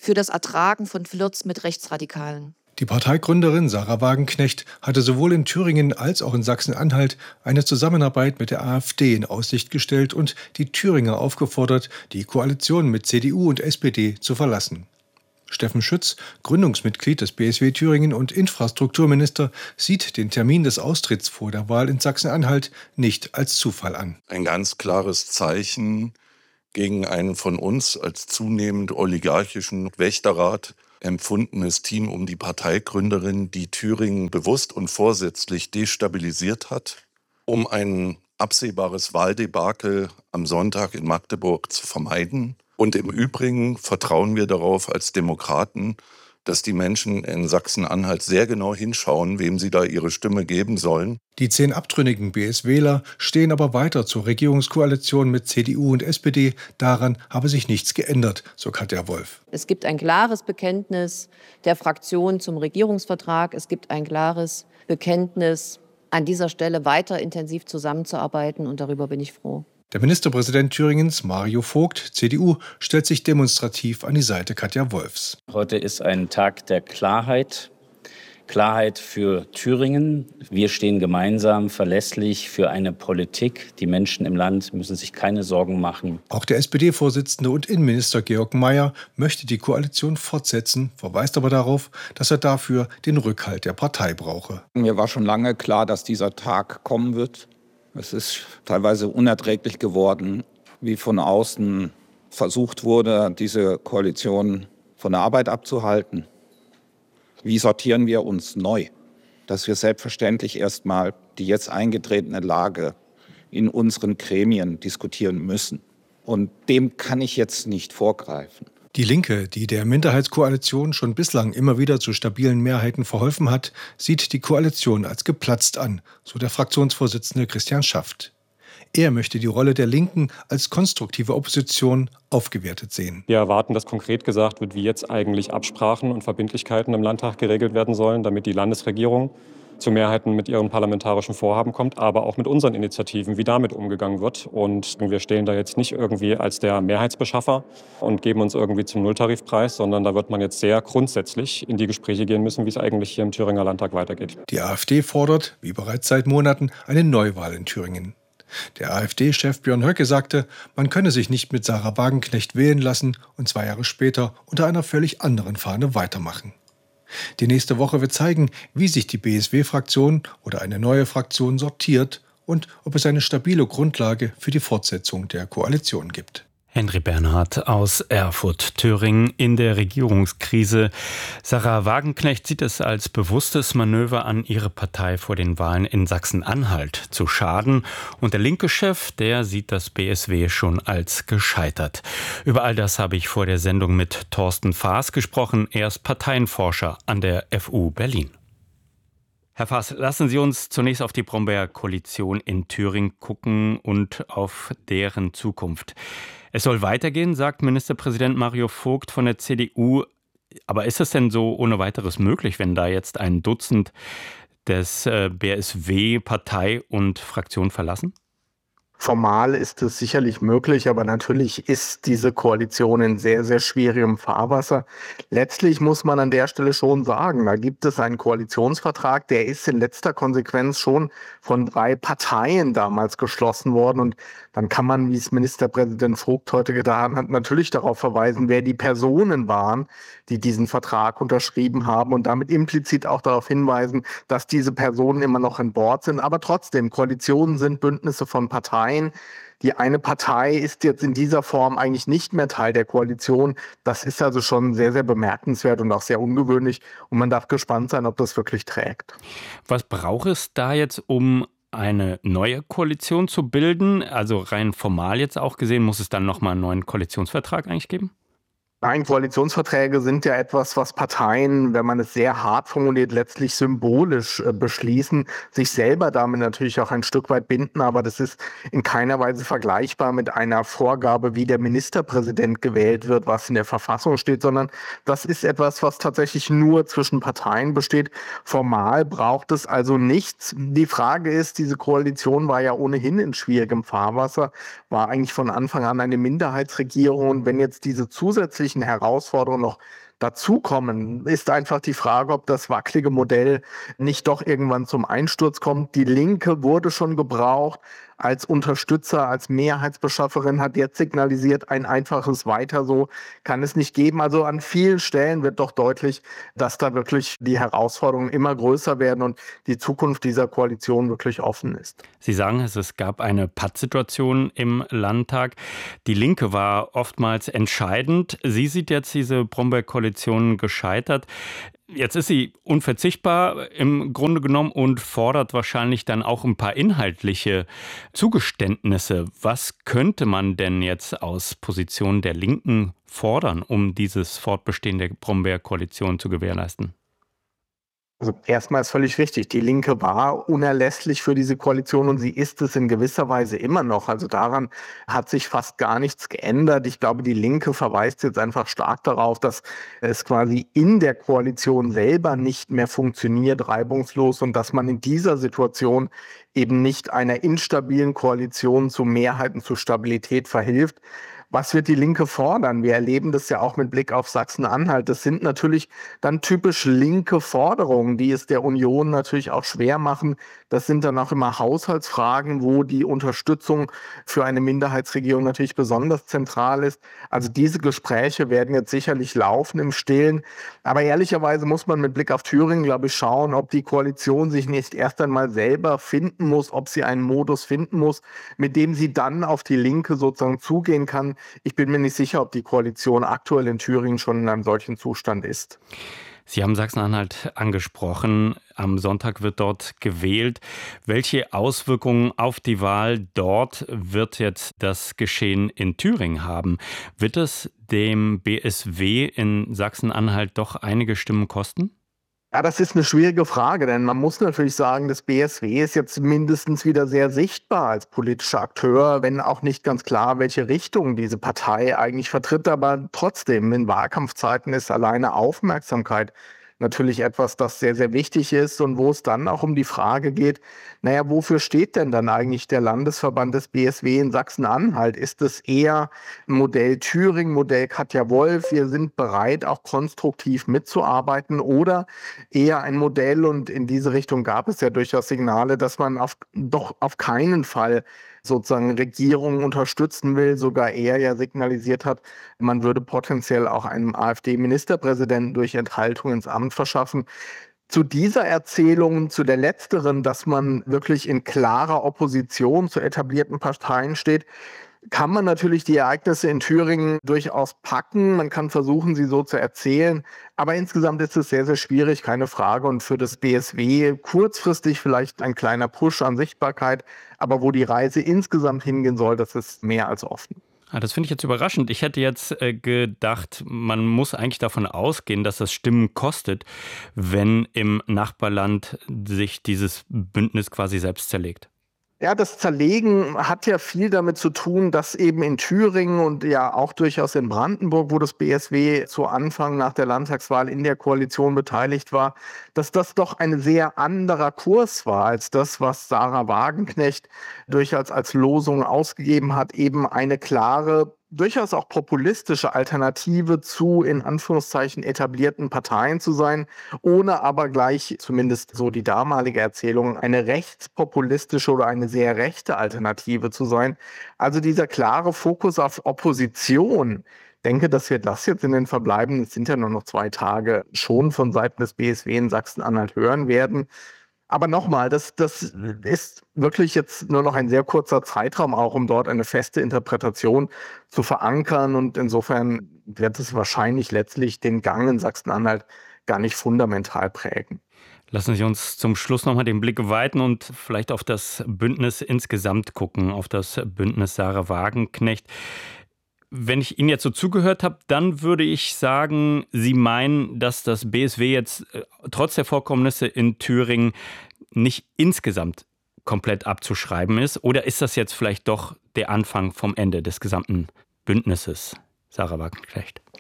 Speaker 23: für das Ertragen von Flirts mit Rechtsradikalen.
Speaker 22: Die Parteigründerin Sarah Wagenknecht hatte sowohl in Thüringen als auch in Sachsen-Anhalt eine Zusammenarbeit mit der AfD in Aussicht gestellt und die Thüringer aufgefordert, die Koalition mit CDU und SPD zu verlassen. Steffen Schütz, Gründungsmitglied des BSW Thüringen und Infrastrukturminister, sieht den Termin des Austritts vor der Wahl in Sachsen-Anhalt nicht als Zufall an.
Speaker 2: Ein ganz klares Zeichen gegen ein von uns als zunehmend oligarchischen Wächterrat empfundenes Team um die Parteigründerin, die Thüringen bewusst und vorsätzlich destabilisiert hat, um ein absehbares Wahldebakel am Sonntag in Magdeburg zu vermeiden. Und im Übrigen vertrauen wir darauf als Demokraten, dass die Menschen in Sachsen-Anhalt sehr genau hinschauen, wem sie da ihre Stimme geben sollen.
Speaker 22: Die 10 abtrünnigen BSWler stehen aber weiter zur Regierungskoalition mit CDU und SPD. Daran habe sich nichts geändert, so Katja Wolf.
Speaker 3: Es gibt ein klares Bekenntnis der Fraktion zum Regierungsvertrag. Es gibt ein klares Bekenntnis, an dieser Stelle weiter intensiv zusammenzuarbeiten. Und darüber bin ich froh.
Speaker 22: Der Ministerpräsident Thüringens, Mario Vogt, CDU, stellt sich demonstrativ an die Seite Katja Wolfs.
Speaker 4: Heute ist ein Tag der Klarheit. Klarheit für Thüringen. Wir stehen gemeinsam verlässlich für eine Politik. Die Menschen im Land müssen sich keine Sorgen machen.
Speaker 22: Auch der SPD-Vorsitzende und Innenminister Georg Mayer möchte die Koalition fortsetzen, verweist aber darauf, dass er dafür den Rückhalt der Partei brauche.
Speaker 24: Mir war schon lange klar, dass dieser Tag kommen wird. Es ist teilweise unerträglich geworden, wie von außen versucht wurde, diese Koalition von der Arbeit abzuhalten. Wie sortieren wir uns neu? Dass wir selbstverständlich erstmal die jetzt eingetretene Lage in unseren Gremien diskutieren müssen. Und dem kann ich jetzt nicht vorgreifen.
Speaker 22: Die Linke, die der Minderheitskoalition schon bislang immer wieder zu stabilen Mehrheiten verholfen hat, sieht die Koalition als geplatzt an, so der Fraktionsvorsitzende Christian Schaft. Er möchte die Rolle der Linken als konstruktive Opposition aufgewertet sehen.
Speaker 25: Wir erwarten, dass konkret gesagt wird, wie jetzt eigentlich Absprachen und Verbindlichkeiten im Landtag geregelt werden sollen, damit die Landesregierung zu Mehrheiten mit ihren parlamentarischen Vorhaben kommt, aber auch mit unseren Initiativen, wie damit umgegangen wird. Und wir stehen da jetzt nicht irgendwie als der Mehrheitsbeschaffer und geben uns irgendwie zum Nulltarifpreis, sondern da wird man jetzt sehr grundsätzlich in die Gespräche gehen müssen, wie es eigentlich hier im Thüringer Landtag weitergeht.
Speaker 22: Die AfD fordert, wie bereits seit Monaten, eine Neuwahl in Thüringen. Der AfD-Chef Björn Höcke sagte, man könne sich nicht mit Sarah Wagenknecht wählen lassen und 2 Jahre später unter einer völlig anderen Fahne weitermachen. Die nächste Woche wird zeigen, wie sich die BSW-Fraktion oder eine neue Fraktion sortiert und ob es eine stabile Grundlage für die Fortsetzung der Koalition gibt.
Speaker 19: Henry Bernhard aus Erfurt. Thüringen in der Regierungskrise. Sarah Wagenknecht sieht es als bewusstes Manöver an, ihre Partei vor den Wahlen in Sachsen-Anhalt zu schaden. Und der linke Chef, der sieht das BSW schon als gescheitert. Über all das habe ich vor der Sendung mit Thorsten Faas gesprochen. Er ist Parteienforscher an der FU Berlin. Herr Faas, lassen Sie uns zunächst auf die Brombeer-Koalition in Thüringen gucken und auf deren Zukunft. Es soll weitergehen, sagt Ministerpräsident Mario Vogt von der CDU. Aber ist es denn so ohne weiteres möglich, wenn da jetzt ein Dutzend des BSW Partei und Fraktion verlassen?
Speaker 26: Formal ist es sicherlich möglich, aber natürlich ist diese Koalition in sehr, sehr schwierigem Fahrwasser. Letztlich muss man an der Stelle schon sagen, da gibt es einen Koalitionsvertrag, der ist in letzter Konsequenz schon von 3 Parteien damals geschlossen worden. Und dann kann man, wie es Ministerpräsident Vogt heute getan hat, natürlich darauf verweisen, wer die Personen waren, die diesen Vertrag unterschrieben haben und damit implizit auch darauf hinweisen, dass diese Personen immer noch an Bord sind. Aber trotzdem, Koalitionen sind Bündnisse von Parteien. Die eine Partei ist jetzt in dieser Form eigentlich nicht mehr Teil der Koalition. Das ist also schon sehr, sehr bemerkenswert und auch sehr ungewöhnlich. Und man darf gespannt sein, ob das wirklich trägt.
Speaker 19: Was braucht es da jetzt, um eine neue Koalition zu bilden? Also rein formal jetzt auch gesehen, muss es dann nochmal einen neuen Koalitionsvertrag eigentlich geben?
Speaker 26: Nein, Koalitionsverträge sind ja etwas, was Parteien, wenn man es sehr hart formuliert, letztlich symbolisch beschließen, sich selber damit natürlich auch ein Stück weit binden, aber das ist in keiner Weise vergleichbar mit einer Vorgabe, wie der Ministerpräsident gewählt wird, was in der Verfassung steht, sondern das ist etwas, was tatsächlich nur zwischen Parteien besteht. Formal braucht es also nichts. Die Frage ist, diese Koalition war ja ohnehin in schwierigem Fahrwasser, war eigentlich von Anfang an eine Minderheitsregierung und wenn jetzt diese zusätzlichen zusätzlichen Herausforderungen noch dazukommen, ist einfach die Frage, ob das wackelige Modell nicht doch irgendwann zum Einsturz kommt. Die Linke wurde schon gebraucht als Unterstützer, als Mehrheitsbeschafferin, hat jetzt signalisiert, ein einfaches Weiter so kann es nicht geben. Also an vielen Stellen wird doch deutlich, dass da wirklich die Herausforderungen immer größer werden und die Zukunft dieser Koalition wirklich offen ist.
Speaker 19: Sie sagen es gab eine Pattsituation im Landtag. Die Linke war oftmals entscheidend. Sie sieht jetzt diese Brombeer-Koalition gescheitert. Jetzt ist sie unverzichtbar im Grunde genommen und fordert wahrscheinlich dann auch ein paar inhaltliche Zugeständnisse. Was könnte man denn jetzt aus Position der Linken fordern, um dieses Fortbestehen der Brombeer-Koalition zu gewährleisten?
Speaker 26: Also erstmal ist völlig richtig, die Linke war unerlässlich für diese Koalition und sie ist es in gewisser Weise immer noch. Also daran hat sich fast gar nichts geändert. Ich glaube, die Linke verweist jetzt einfach stark darauf, dass es quasi in der Koalition selber nicht mehr funktioniert, reibungslos, und dass man in dieser Situation eben nicht einer instabilen Koalition zu Mehrheiten, zu Stabilität verhilft. Was wird die Linke fordern? Wir erleben das ja auch mit Blick auf Sachsen-Anhalt. Das sind natürlich dann typisch linke Forderungen, die es der Union natürlich auch schwer machen. Das sind dann auch immer Haushaltsfragen, wo die Unterstützung für eine Minderheitsregierung natürlich besonders zentral ist. Also diese Gespräche werden jetzt sicherlich laufen im Stillen. Aber ehrlicherweise muss man mit Blick auf Thüringen, glaube ich, schauen, ob die Koalition sich nicht erst einmal selber finden muss, ob sie einen Modus finden muss, mit dem sie dann auf die Linke sozusagen zugehen kann. Ich bin mir nicht sicher, ob die Koalition aktuell in Thüringen schon in einem solchen Zustand ist.
Speaker 19: Sie haben Sachsen-Anhalt angesprochen. Am Sonntag wird dort gewählt. Welche Auswirkungen auf die Wahl dort wird jetzt das Geschehen in Thüringen haben? Wird es dem BSW in Sachsen-Anhalt doch einige Stimmen kosten?
Speaker 26: Ja, das ist eine schwierige Frage, denn man muss natürlich sagen, das BSW ist jetzt mindestens wieder sehr sichtbar als politischer Akteur, wenn auch nicht ganz klar, welche Richtung diese Partei eigentlich vertritt. Aber trotzdem, in Wahlkampfzeiten ist alleine Aufmerksamkeit natürlich etwas, das sehr, sehr wichtig ist und wo es dann auch um die Frage geht, naja, wofür steht denn dann eigentlich der Landesverband des BSW in Sachsen-Anhalt? Ist es eher Modell Thüringen, Modell Katja Wolf, wir sind bereit, auch konstruktiv mitzuarbeiten, oder eher ein Modell, und in diese Richtung gab es ja durchaus Signale, dass man doch auf keinen Fall sozusagen Regierungen unterstützen will, sogar er ja signalisiert hat, man würde potenziell auch einem AfD-Ministerpräsidenten durch Enthaltung ins Amt verschaffen. Zu dieser Erzählung, zu der letzteren, dass man wirklich in klarer Opposition zu etablierten Parteien steht, kann man natürlich die Ereignisse in Thüringen durchaus packen. Man kann versuchen, sie so zu erzählen. Aber insgesamt ist es sehr, sehr schwierig, keine Frage. Und für das BSW kurzfristig vielleicht ein kleiner Push an Sichtbarkeit. Aber wo die Reise insgesamt hingehen soll, das ist mehr als offen.
Speaker 19: Das finde ich jetzt überraschend. Ich hätte jetzt gedacht, man muss eigentlich davon ausgehen, dass das Stimmen kostet, wenn im Nachbarland sich dieses Bündnis quasi selbst zerlegt.
Speaker 26: Ja, das Zerlegen hat ja viel damit zu tun, dass eben in Thüringen und ja auch durchaus in Brandenburg, wo das BSW zu Anfang nach der Landtagswahl in der Koalition beteiligt war, dass das doch ein sehr anderer Kurs war als das, was Sarah Wagenknecht durchaus als Losung ausgegeben hat, eben eine klare, durchaus auch populistische Alternative zu, in Anführungszeichen, etablierten Parteien zu sein, ohne aber gleich, zumindest so die damalige Erzählung, eine rechtspopulistische oder eine sehr rechte Alternative zu sein. Also dieser klare Fokus auf Opposition, denke, dass wir das jetzt in den verbleibenden, es sind ja nur noch 2 Tage, schon von Seiten des BSW in Sachsen-Anhalt hören werden. Aber nochmal, das ist wirklich jetzt nur noch ein sehr kurzer Zeitraum auch, um dort eine feste Interpretation zu verankern. Und insofern wird es wahrscheinlich letztlich den Gang in Sachsen-Anhalt gar nicht fundamental prägen.
Speaker 19: Lassen Sie uns zum Schluss nochmal den Blick weiten und vielleicht auf das Bündnis insgesamt gucken, auf das Bündnis Sarah Wagenknecht. Wenn ich Ihnen jetzt so zugehört habe, dann würde ich sagen, Sie meinen, dass das BSW jetzt trotz der Vorkommnisse in Thüringen nicht insgesamt komplett abzuschreiben ist? Oder ist das jetzt vielleicht doch der Anfang vom Ende des gesamten Bündnisses, Sarah Wagenknecht?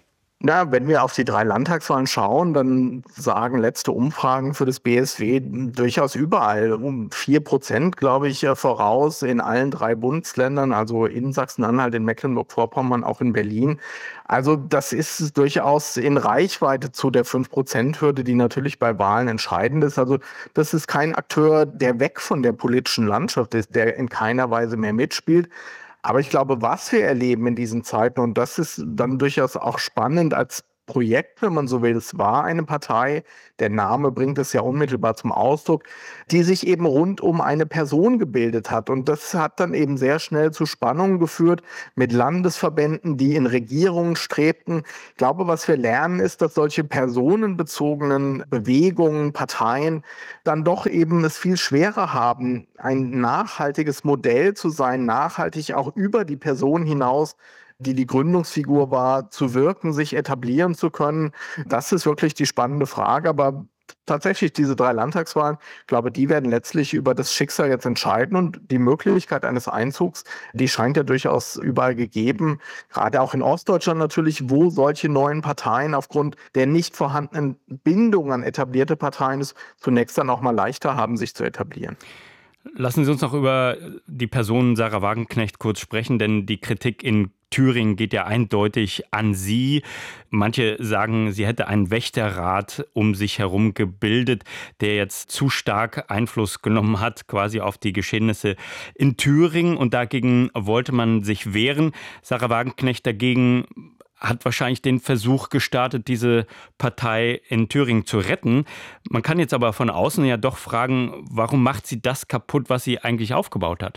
Speaker 26: Na, wenn wir auf die 3 Landtagswahlen schauen, dann sagen letzte Umfragen für das BSW durchaus überall um 4%, glaube ich, voraus in allen 3 Bundesländern, also in Sachsen-Anhalt, in Mecklenburg-Vorpommern, auch in Berlin. Also das ist durchaus in Reichweite zu der 5%-Hürde, die natürlich bei Wahlen entscheidend ist. Also das ist kein Akteur, der weg von der politischen Landschaft ist, der in keiner Weise mehr mitspielt. Aber ich glaube, was wir erleben in diesen Zeiten, und das ist dann durchaus auch spannend als Projekt, wenn man so will, es war eine Partei, der Name bringt es ja unmittelbar zum Ausdruck, die sich eben rund um eine Person gebildet hat. Und das hat dann eben sehr schnell zu Spannungen geführt mit Landesverbänden, die in Regierungen strebten. Ich glaube, was wir lernen, ist, dass solche personenbezogenen Bewegungen, Parteien dann doch eben es viel schwerer haben, ein nachhaltiges Modell zu sein, nachhaltig auch über die Person hinaus, die Gründungsfigur war, zu wirken, sich etablieren zu können. Das ist wirklich die spannende Frage. Aber tatsächlich diese 3 Landtagswahlen, ich glaube, die werden letztlich über das Schicksal jetzt entscheiden. Und die Möglichkeit eines Einzugs, die scheint ja durchaus überall gegeben. Gerade auch in Ostdeutschland natürlich, wo solche neuen Parteien aufgrund der nicht vorhandenen Bindung an etablierte Parteien es zunächst dann auch mal leichter haben, sich zu etablieren.
Speaker 19: Lassen Sie uns noch über die Person Sahra Wagenknecht kurz sprechen, denn die Kritik in Thüringen geht ja eindeutig an Sie. Manche sagen, sie hätte einen Wächterrat um sich herum gebildet, der jetzt zu stark Einfluss genommen hat, quasi auf die Geschehnisse in Thüringen. Und dagegen wollte man sich wehren. Sahra Wagenknecht dagegen hat wahrscheinlich den Versuch gestartet, diese Partei in Thüringen zu retten. Man kann jetzt aber von außen ja doch fragen, warum macht sie das kaputt, was sie eigentlich aufgebaut hat?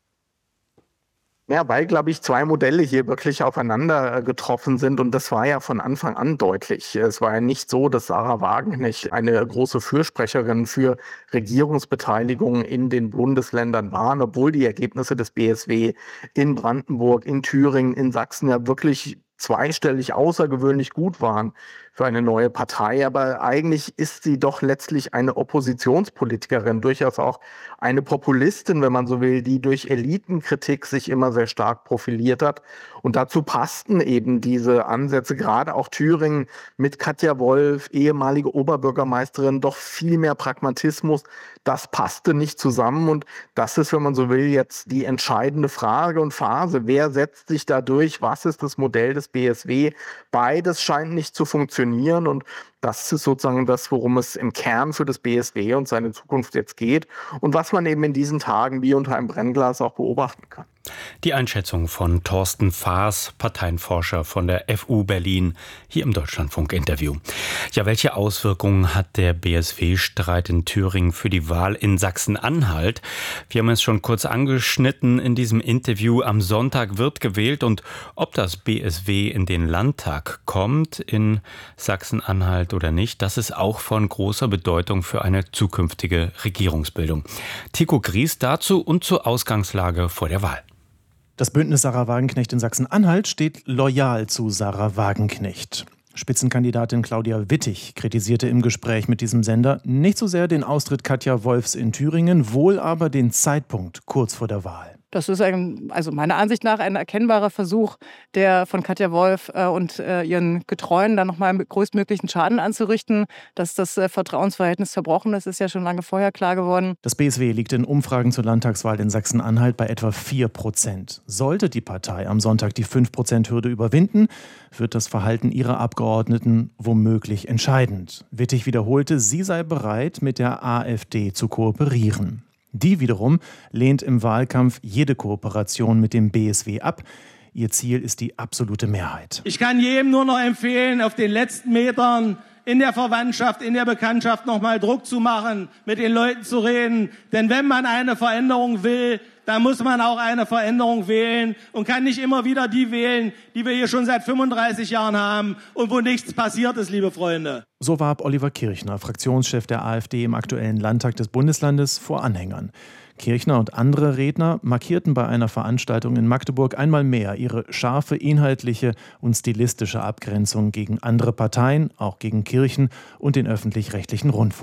Speaker 26: Ja, weil, glaube ich, 2 Modelle hier wirklich aufeinander getroffen sind. Und das war ja von Anfang an deutlich. Es war ja nicht so, dass Sahra Wagenknecht eine große Fürsprecherin für Regierungsbeteiligung in den Bundesländern war, obwohl die Ergebnisse des BSW in Brandenburg, in Thüringen, in Sachsen ja wirklich zweistellig außergewöhnlich gut waren für eine neue Partei. Aber eigentlich ist sie doch letztlich eine Oppositionspolitikerin, durchaus auch eine Populistin, wenn man so will, die durch Elitenkritik sich immer sehr stark profiliert hat. Und dazu passten eben diese Ansätze, gerade auch Thüringen mit Katja Wolf, ehemalige Oberbürgermeisterin, doch viel mehr Pragmatismus. Das passte nicht zusammen und das ist, wenn man so will, jetzt die entscheidende Frage und Phase. Wer setzt sich da durch? Was ist das Modell des BSW? Beides scheint nicht zu funktionieren und das ist sozusagen das, worum es im Kern für das BSW und seine Zukunft jetzt geht und was man eben in diesen Tagen wie unter einem Brennglas auch beobachten kann.
Speaker 19: Die Einschätzung von Thorsten Faas, Parteienforscher von der FU Berlin, hier im Deutschlandfunk-Interview. Ja, welche Auswirkungen hat der BSW-Streit in Thüringen für die Wahl in Sachsen-Anhalt? Wir haben es schon kurz angeschnitten in diesem Interview. Am Sonntag wird gewählt und ob das BSW in den Landtag kommt in Sachsen-Anhalt oder nicht, das ist auch von großer Bedeutung für eine zukünftige Regierungsbildung. Tycho Gries dazu und zur Ausgangslage vor der Wahl.
Speaker 6: Das Bündnis Sahra Wagenknecht in Sachsen-Anhalt steht loyal zu Sahra Wagenknecht. Spitzenkandidatin Claudia Wittig kritisierte im Gespräch mit diesem Sender nicht so sehr den Austritt Katja Wolfs in Thüringen, wohl aber den Zeitpunkt kurz vor der Wahl.
Speaker 7: Das ist also meiner Ansicht nach ein erkennbarer Versuch, der von Katja Wolf und ihren Getreuen dann nochmal größtmöglichen Schaden anzurichten. Dass das Vertrauensverhältnis zerbrochen ist, ist ja schon lange vorher klar geworden.
Speaker 6: Das BSW liegt in Umfragen zur Landtagswahl in Sachsen-Anhalt bei etwa 4%. Sollte die Partei am Sonntag die 5%-Hürde überwinden, wird das Verhalten ihrer Abgeordneten womöglich entscheidend. Wittig wiederholte, sie sei bereit, mit der AfD zu kooperieren. Die wiederum lehnt im Wahlkampf jede Kooperation mit dem BSW ab. Ihr Ziel ist die absolute Mehrheit.
Speaker 8: Ich kann jedem nur noch empfehlen, auf den letzten Metern in der Verwandtschaft, in der Bekanntschaft noch mal Druck zu machen, mit den Leuten zu reden. Denn wenn man eine Veränderung will, dann muss man auch eine Veränderung wählen und kann nicht immer wieder die wählen, die wir hier schon seit 35 Jahren haben und wo nichts passiert ist, liebe Freunde.
Speaker 6: So warb Oliver Kirchner, Fraktionschef der AfD im aktuellen Landtag des Bundeslandes, vor Anhängern. Kirchner und andere Redner markierten bei einer Veranstaltung in Magdeburg einmal mehr ihre scharfe inhaltliche und stilistische Abgrenzung gegen andere Parteien, auch gegen Kirchen und den öffentlich-rechtlichen Rundfunk.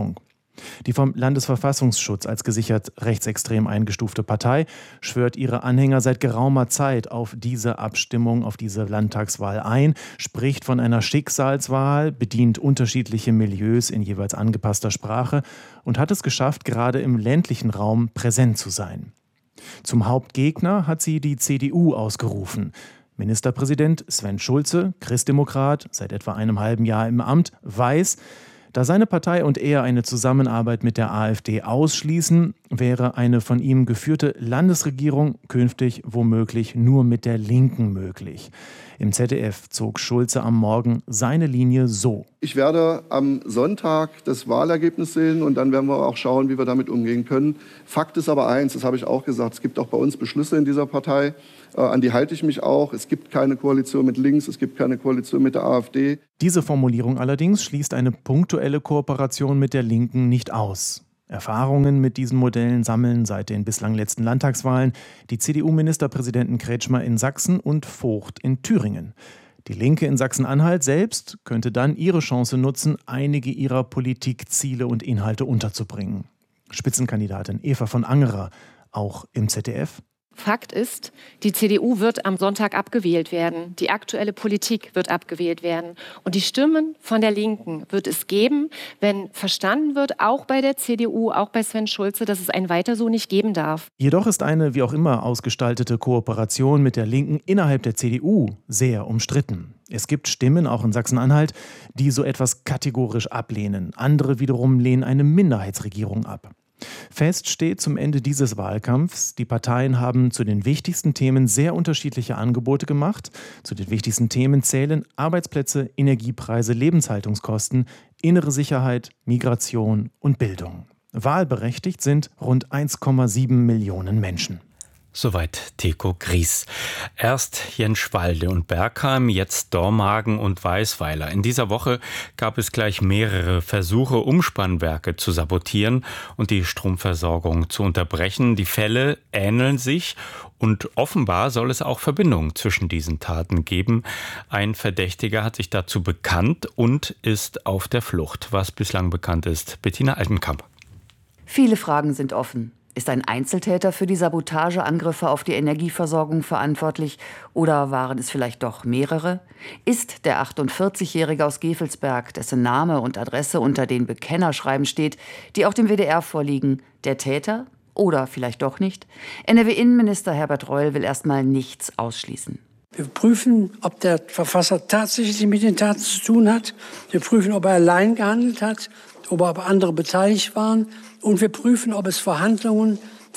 Speaker 6: Die vom Landesverfassungsschutz als gesichert rechtsextrem eingestufte Partei schwört ihre Anhänger seit geraumer Zeit auf diese Abstimmung, auf diese Landtagswahl ein, spricht von einer Schicksalswahl, bedient unterschiedliche Milieus in jeweils angepasster Sprache und hat es geschafft, gerade im ländlichen Raum präsent zu sein. Zum Hauptgegner hat sie die CDU ausgerufen. Ministerpräsident Sven Schulze, Christdemokrat, seit etwa einem halben Jahr im Amt, weiß, da seine Partei und er eine Zusammenarbeit mit der AfD ausschließen, wäre eine von ihm geführte Landesregierung künftig womöglich nur mit der Linken möglich. Im ZDF zog Schulze am Morgen seine Linie so.
Speaker 9: Ich werde am Sonntag das Wahlergebnis sehen und dann werden wir auch schauen, wie wir damit umgehen können. Fakt ist aber eins, das habe ich auch gesagt, es gibt auch bei uns Beschlüsse in dieser Partei, an die halte ich mich auch. Es gibt keine Koalition mit links, es gibt keine Koalition mit der AfD.
Speaker 6: Diese Formulierung allerdings schließt eine punktuelle Kooperation mit der Linken nicht aus. Erfahrungen mit diesen Modellen sammeln seit den bislang letzten Landtagswahlen die CDU-Ministerpräsidenten Kretschmer in Sachsen und Vogt in Thüringen. Die Linke in Sachsen-Anhalt selbst könnte dann ihre Chance nutzen, einige ihrer Politikziele und Inhalte unterzubringen. Spitzenkandidatin Eva von Angerer, auch im ZDF.
Speaker 10: Fakt ist, die CDU wird am Sonntag abgewählt werden. Die aktuelle Politik wird abgewählt werden. Und die Stimmen von der Linken wird es geben, wenn verstanden wird, auch bei der CDU, auch bei Sven Schulze, dass es ein Weiter so nicht geben darf.
Speaker 6: Jedoch ist eine wie auch immer ausgestaltete Kooperation mit der Linken innerhalb der CDU sehr umstritten. Es gibt Stimmen, auch in Sachsen-Anhalt, die so etwas kategorisch ablehnen. Andere wiederum lehnen eine Minderheitsregierung ab. Fest steht zum Ende dieses Wahlkampfs, die Parteien haben zu den wichtigsten Themen sehr unterschiedliche Angebote gemacht. Zu den wichtigsten Themen zählen Arbeitsplätze, Energiepreise, Lebenshaltungskosten, innere Sicherheit, Migration und Bildung. Wahlberechtigt sind rund 1,7 Millionen Menschen.
Speaker 19: Soweit Theko Gries. Erst Jenschwalde und Bergheim, jetzt Dormagen und Weißweiler. In dieser Woche gab es gleich mehrere Versuche, Umspannwerke zu sabotieren und die Stromversorgung zu unterbrechen. Die Fälle ähneln sich und offenbar soll es auch Verbindungen zwischen diesen Taten geben. Ein Verdächtiger hat sich dazu bekannt und ist auf der Flucht. Was bislang bekannt ist, Bettina Altenkamp.
Speaker 11: Viele Fragen sind offen. Ist ein Einzeltäter für die Sabotageangriffe auf die Energieversorgung verantwortlich oder waren es vielleicht doch mehrere? Ist der 48-Jährige aus Gevelsberg, dessen Name und Adresse unter den Bekennerschreiben steht, die auch dem WDR vorliegen, der Täter oder vielleicht doch nicht? NRW-Innenminister Herbert Reul will erstmal nichts ausschließen.
Speaker 12: Wir prüfen, ob der Verfasser tatsächlich mit den Taten zu tun hat. Wir prüfen, ob er allein gehandelt hat, ob aber andere beteiligt waren. Und wir prüfen, ob es Verbindungen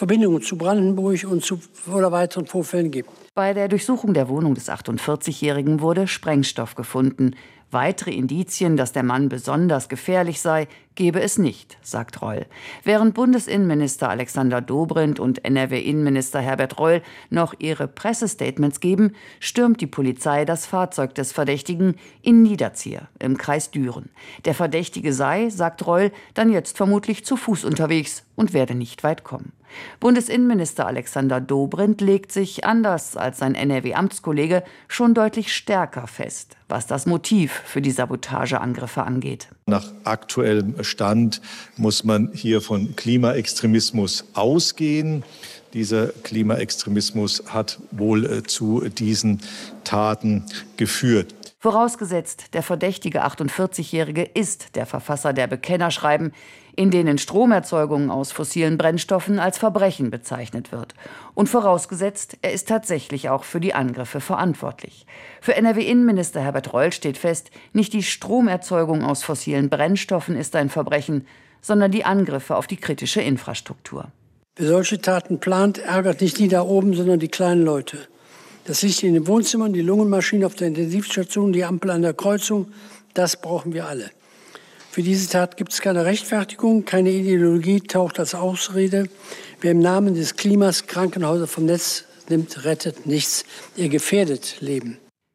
Speaker 12: zu Brandenburg und zu oder weiteren Vorfällen gibt.
Speaker 11: Bei der Durchsuchung der Wohnung des 48-Jährigen wurde Sprengstoff gefunden. Weitere Indizien, dass der Mann besonders gefährlich sei, gebe es nicht, sagt Reul. Während Bundesinnenminister Alexander Dobrindt und NRW-Innenminister Herbert Reul noch ihre Pressestatements geben, stürmt die Polizei das Fahrzeug des Verdächtigen in Niederzier im Kreis Düren. Der Verdächtige sei, sagt Reul, dann jetzt vermutlich zu Fuß unterwegs und werde nicht weit kommen. Bundesinnenminister Alexander Dobrindt legt sich, anders als sein NRW-Amtskollege, schon deutlich stärker fest, was das Motiv für die Sabotageangriffe angeht.
Speaker 20: Nach aktuellem Stand muss man hier von Klimaextremismus ausgehen. Dieser Klimaextremismus hat wohl zu diesen Taten geführt.
Speaker 11: Vorausgesetzt, der verdächtige 48-Jährige ist der Verfasser der Bekennerschreiben, in denen Stromerzeugung aus fossilen Brennstoffen als Verbrechen bezeichnet wird. Und vorausgesetzt, er ist tatsächlich auch für die Angriffe verantwortlich. Für NRW-Innenminister Herbert Reul steht fest, nicht die Stromerzeugung aus fossilen Brennstoffen ist ein Verbrechen, sondern die Angriffe auf die kritische Infrastruktur.
Speaker 12: Wer solche Taten plant, ärgert nicht die da oben, sondern die kleinen Leute. Das Licht in den Wohnzimmern, die Lungenmaschine auf der Intensivstation, die Ampel an der Kreuzung, das brauchen wir alle. Für diese Tat gibt es keine Rechtfertigung, keine Ideologie taucht als Ausrede. Wer im Namen des Klimas Krankenhäuser vom Netz nimmt, rettet nichts. Er gefährdet Leben.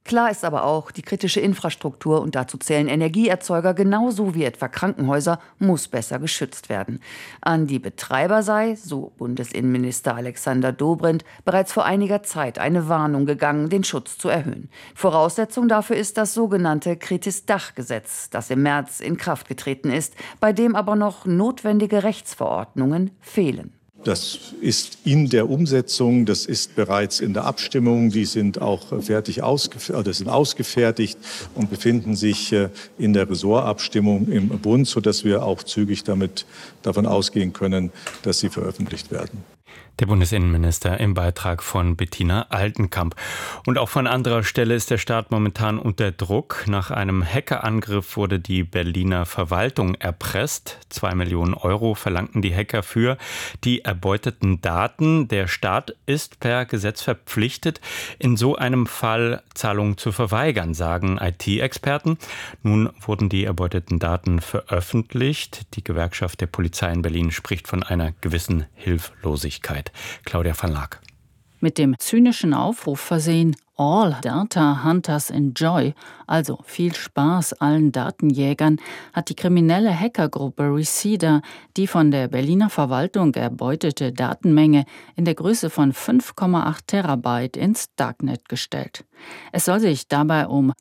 Speaker 11: Klar ist aber auch, die kritische Infrastruktur, und dazu zählen Energieerzeuger genauso wie etwa Krankenhäuser, muss besser geschützt werden. An die Betreiber sei, so Bundesinnenminister Alexander Dobrindt, bereits vor einiger Zeit eine Warnung gegangen, den Schutz zu erhöhen. Voraussetzung dafür ist das sogenannte Kritis-Dach-Gesetz, das im März in Kraft getreten ist, bei dem aber noch notwendige Rechtsverordnungen fehlen.
Speaker 20: Das ist in der Umsetzung, das ist bereits in der Abstimmung, die sind auch sind ausgefertigt und befinden sich in der Ressortabstimmung im Bund, sodass wir auch zügig davon ausgehen können, dass sie veröffentlicht werden.
Speaker 19: Der Bundesinnenminister im Beitrag von Bettina Altenkamp. Und auch von anderer Stelle ist der Staat momentan unter Druck. Nach einem Hackerangriff wurde die Berliner Verwaltung erpresst. 2 Millionen Euro verlangten die Hacker für die erbeuteten Daten. Der Staat ist per Gesetz verpflichtet, in so einem Fall Zahlungen zu verweigern, sagen IT-Experten. Nun wurden die erbeuteten Daten veröffentlicht. Die Gewerkschaft der Polizei in Berlin spricht von einer gewissen Hilflosigkeit. Claudia van Laak.
Speaker 5: Mit dem zynischen Aufruf versehen, All Data Hunters Enjoy, also viel Spaß allen Datenjägern, hat die kriminelle Hackergruppe Reseda die von der Berliner Verwaltung erbeutete Datenmenge in der Größe von 5,8 Terabyte ins Darknet gestellt. Es soll sich dabei um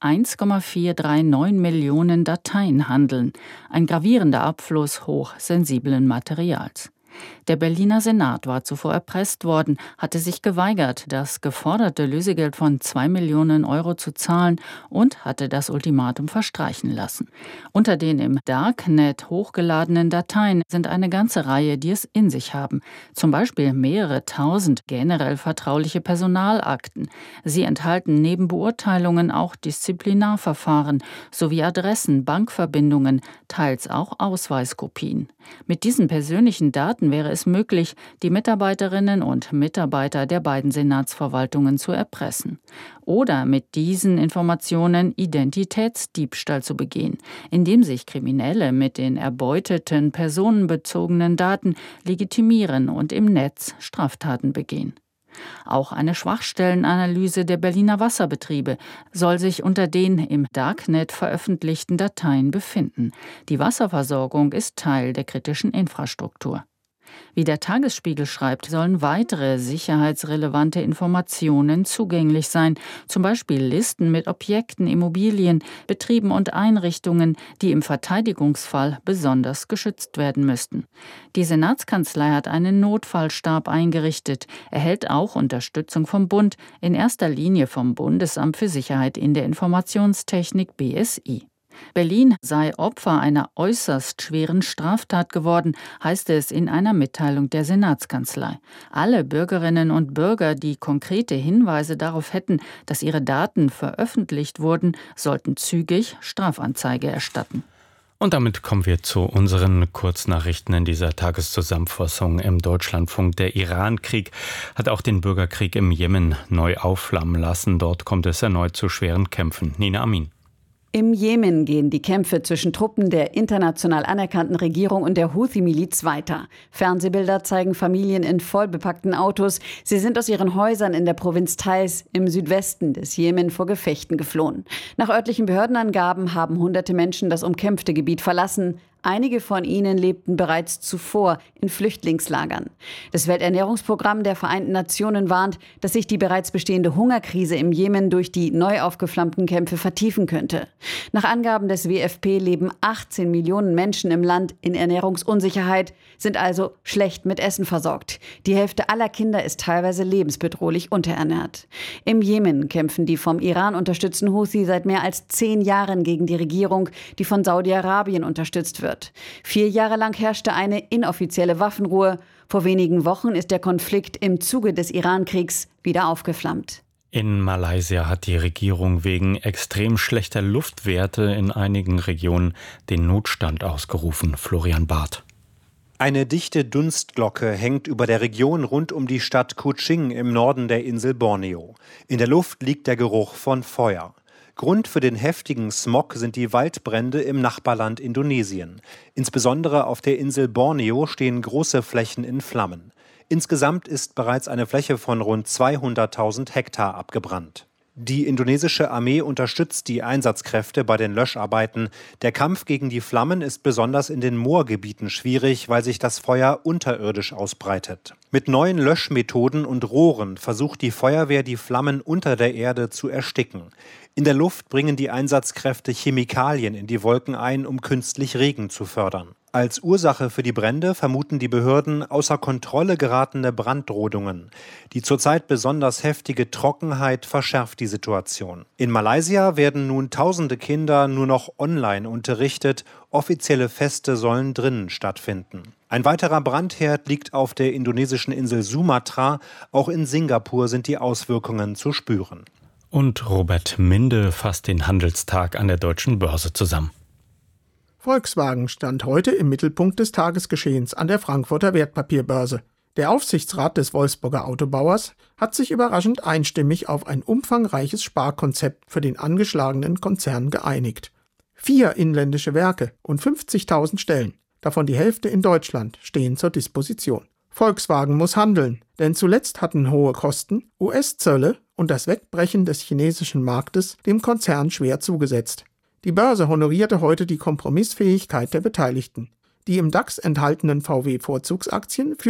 Speaker 5: 1,439 Millionen Dateien handeln, ein gravierender Abfluss hochsensiblen Materials. Der Berliner Senat war zuvor erpresst worden, hatte sich geweigert, das geforderte Lösegeld von 2 Millionen Euro zu zahlen und hatte das Ultimatum verstreichen lassen. Unter den im Darknet hochgeladenen Dateien sind eine ganze Reihe, die es in sich haben. Zum Beispiel mehrere tausend generell vertrauliche Personalakten. Sie enthalten neben Beurteilungen auch Disziplinarverfahren sowie Adressen, Bankverbindungen, teils auch Ausweiskopien. Mit diesen persönlichen Daten wäre es möglich, die Mitarbeiterinnen und Mitarbeiter der beiden Senatsverwaltungen zu erpressen. Oder mit diesen Informationen Identitätsdiebstahl zu begehen, indem sich Kriminelle mit den erbeuteten personenbezogenen Daten legitimieren und im Netz Straftaten begehen. Auch eine Schwachstellenanalyse der Berliner Wasserbetriebe soll sich unter den im Darknet veröffentlichten Dateien befinden. Die Wasserversorgung ist Teil der kritischen Infrastruktur. Wie der Tagesspiegel schreibt, sollen weitere sicherheitsrelevante Informationen zugänglich sein, zum Beispiel Listen mit Objekten, Immobilien, Betrieben und Einrichtungen, die im Verteidigungsfall besonders geschützt werden müssten. Die Senatskanzlei hat einen Notfallstab eingerichtet, erhält auch Unterstützung vom Bund, in erster Linie vom Bundesamt für Sicherheit in der Informationstechnik BSI. Berlin sei Opfer einer äußerst schweren Straftat geworden, heißt es in einer Mitteilung der Senatskanzlei. Alle Bürgerinnen und Bürger, die konkrete Hinweise darauf hätten, dass ihre Daten veröffentlicht wurden, sollten zügig Strafanzeige erstatten.
Speaker 19: Und damit kommen wir zu unseren Kurznachrichten in dieser Tageszusammenfassung im Deutschlandfunk. Der Iran-Krieg hat auch den Bürgerkrieg im Jemen neu aufflammen lassen. Dort kommt es erneut zu schweren Kämpfen. Nina Amin.
Speaker 13: Im Jemen gehen die Kämpfe zwischen Truppen der international anerkannten Regierung und der Houthi-Miliz weiter. Fernsehbilder zeigen Familien in vollbepackten Autos. Sie sind aus ihren Häusern in der Provinz Taiz im Südwesten des Jemen vor Gefechten geflohen. Nach örtlichen Behördenangaben haben hunderte Menschen das umkämpfte Gebiet verlassen. Einige von ihnen lebten bereits zuvor in Flüchtlingslagern. Das Welternährungsprogramm der Vereinten Nationen warnt, dass sich die bereits bestehende Hungerkrise im Jemen durch die neu aufgeflammten Kämpfe vertiefen könnte. Nach Angaben des WFP leben 18 Millionen Menschen im Land in Ernährungsunsicherheit, sind also schlecht mit Essen versorgt. Die Hälfte aller Kinder ist teilweise lebensbedrohlich unterernährt. Im Jemen kämpfen die vom Iran unterstützten Houthi seit mehr als 10 Jahren gegen die Regierung, die von Saudi-Arabien unterstützt wird. 4 Jahre lang herrschte eine inoffizielle Waffenruhe. Vor wenigen Wochen ist der Konflikt im Zuge des Iran-Kriegs wieder aufgeflammt.
Speaker 19: In Malaysia hat die Regierung wegen extrem schlechter Luftwerte in einigen Regionen den Notstand ausgerufen. Florian Barth.
Speaker 14: Eine dichte Dunstglocke hängt über der Region rund um die Stadt Kuching im Norden der Insel Borneo. In der Luft liegt der Geruch von Feuer. Grund für den heftigen Smog sind die Waldbrände im Nachbarland Indonesien. Insbesondere auf der Insel Borneo stehen große Flächen in Flammen. Insgesamt ist bereits eine Fläche von rund 200.000 Hektar abgebrannt. Die indonesische Armee unterstützt die Einsatzkräfte bei den Löscharbeiten. Der Kampf gegen die Flammen ist besonders in den Moorgebieten schwierig, weil sich das Feuer unterirdisch ausbreitet. Mit neuen Löschmethoden und Rohren versucht die Feuerwehr, die Flammen unter der Erde zu ersticken. In der Luft bringen die Einsatzkräfte Chemikalien in die Wolken ein, um künstlich Regen zu fördern. Als Ursache für die Brände vermuten die Behörden außer Kontrolle geratene Brandrodungen. Die zurzeit besonders heftige Trockenheit verschärft die Situation. In Malaysia werden nun tausende Kinder nur noch online unterrichtet. Offizielle Feste sollen drinnen stattfinden. Ein weiterer Brandherd liegt auf der indonesischen Insel Sumatra. Auch in Singapur sind die Auswirkungen zu spüren.
Speaker 19: Und Robert Minde fasst den Handelstag an der Deutschen Börse zusammen.
Speaker 1: Volkswagen stand heute im Mittelpunkt des Tagesgeschehens an der Frankfurter Wertpapierbörse. Der Aufsichtsrat des Wolfsburger Autobauers hat sich überraschend einstimmig auf ein umfangreiches Sparkonzept für den angeschlagenen Konzern geeinigt. 4 inländische Werke und 50.000 Stellen, davon die Hälfte in Deutschland, stehen zur Disposition. Volkswagen muss handeln, denn zuletzt hatten hohe Kosten, US-Zölle und das Wegbrechen des chinesischen Marktes dem Konzern schwer zugesetzt. Die Börse honorierte heute die Kompromissfähigkeit der Beteiligten. Die im DAX enthaltenen VW-Vorzugsaktien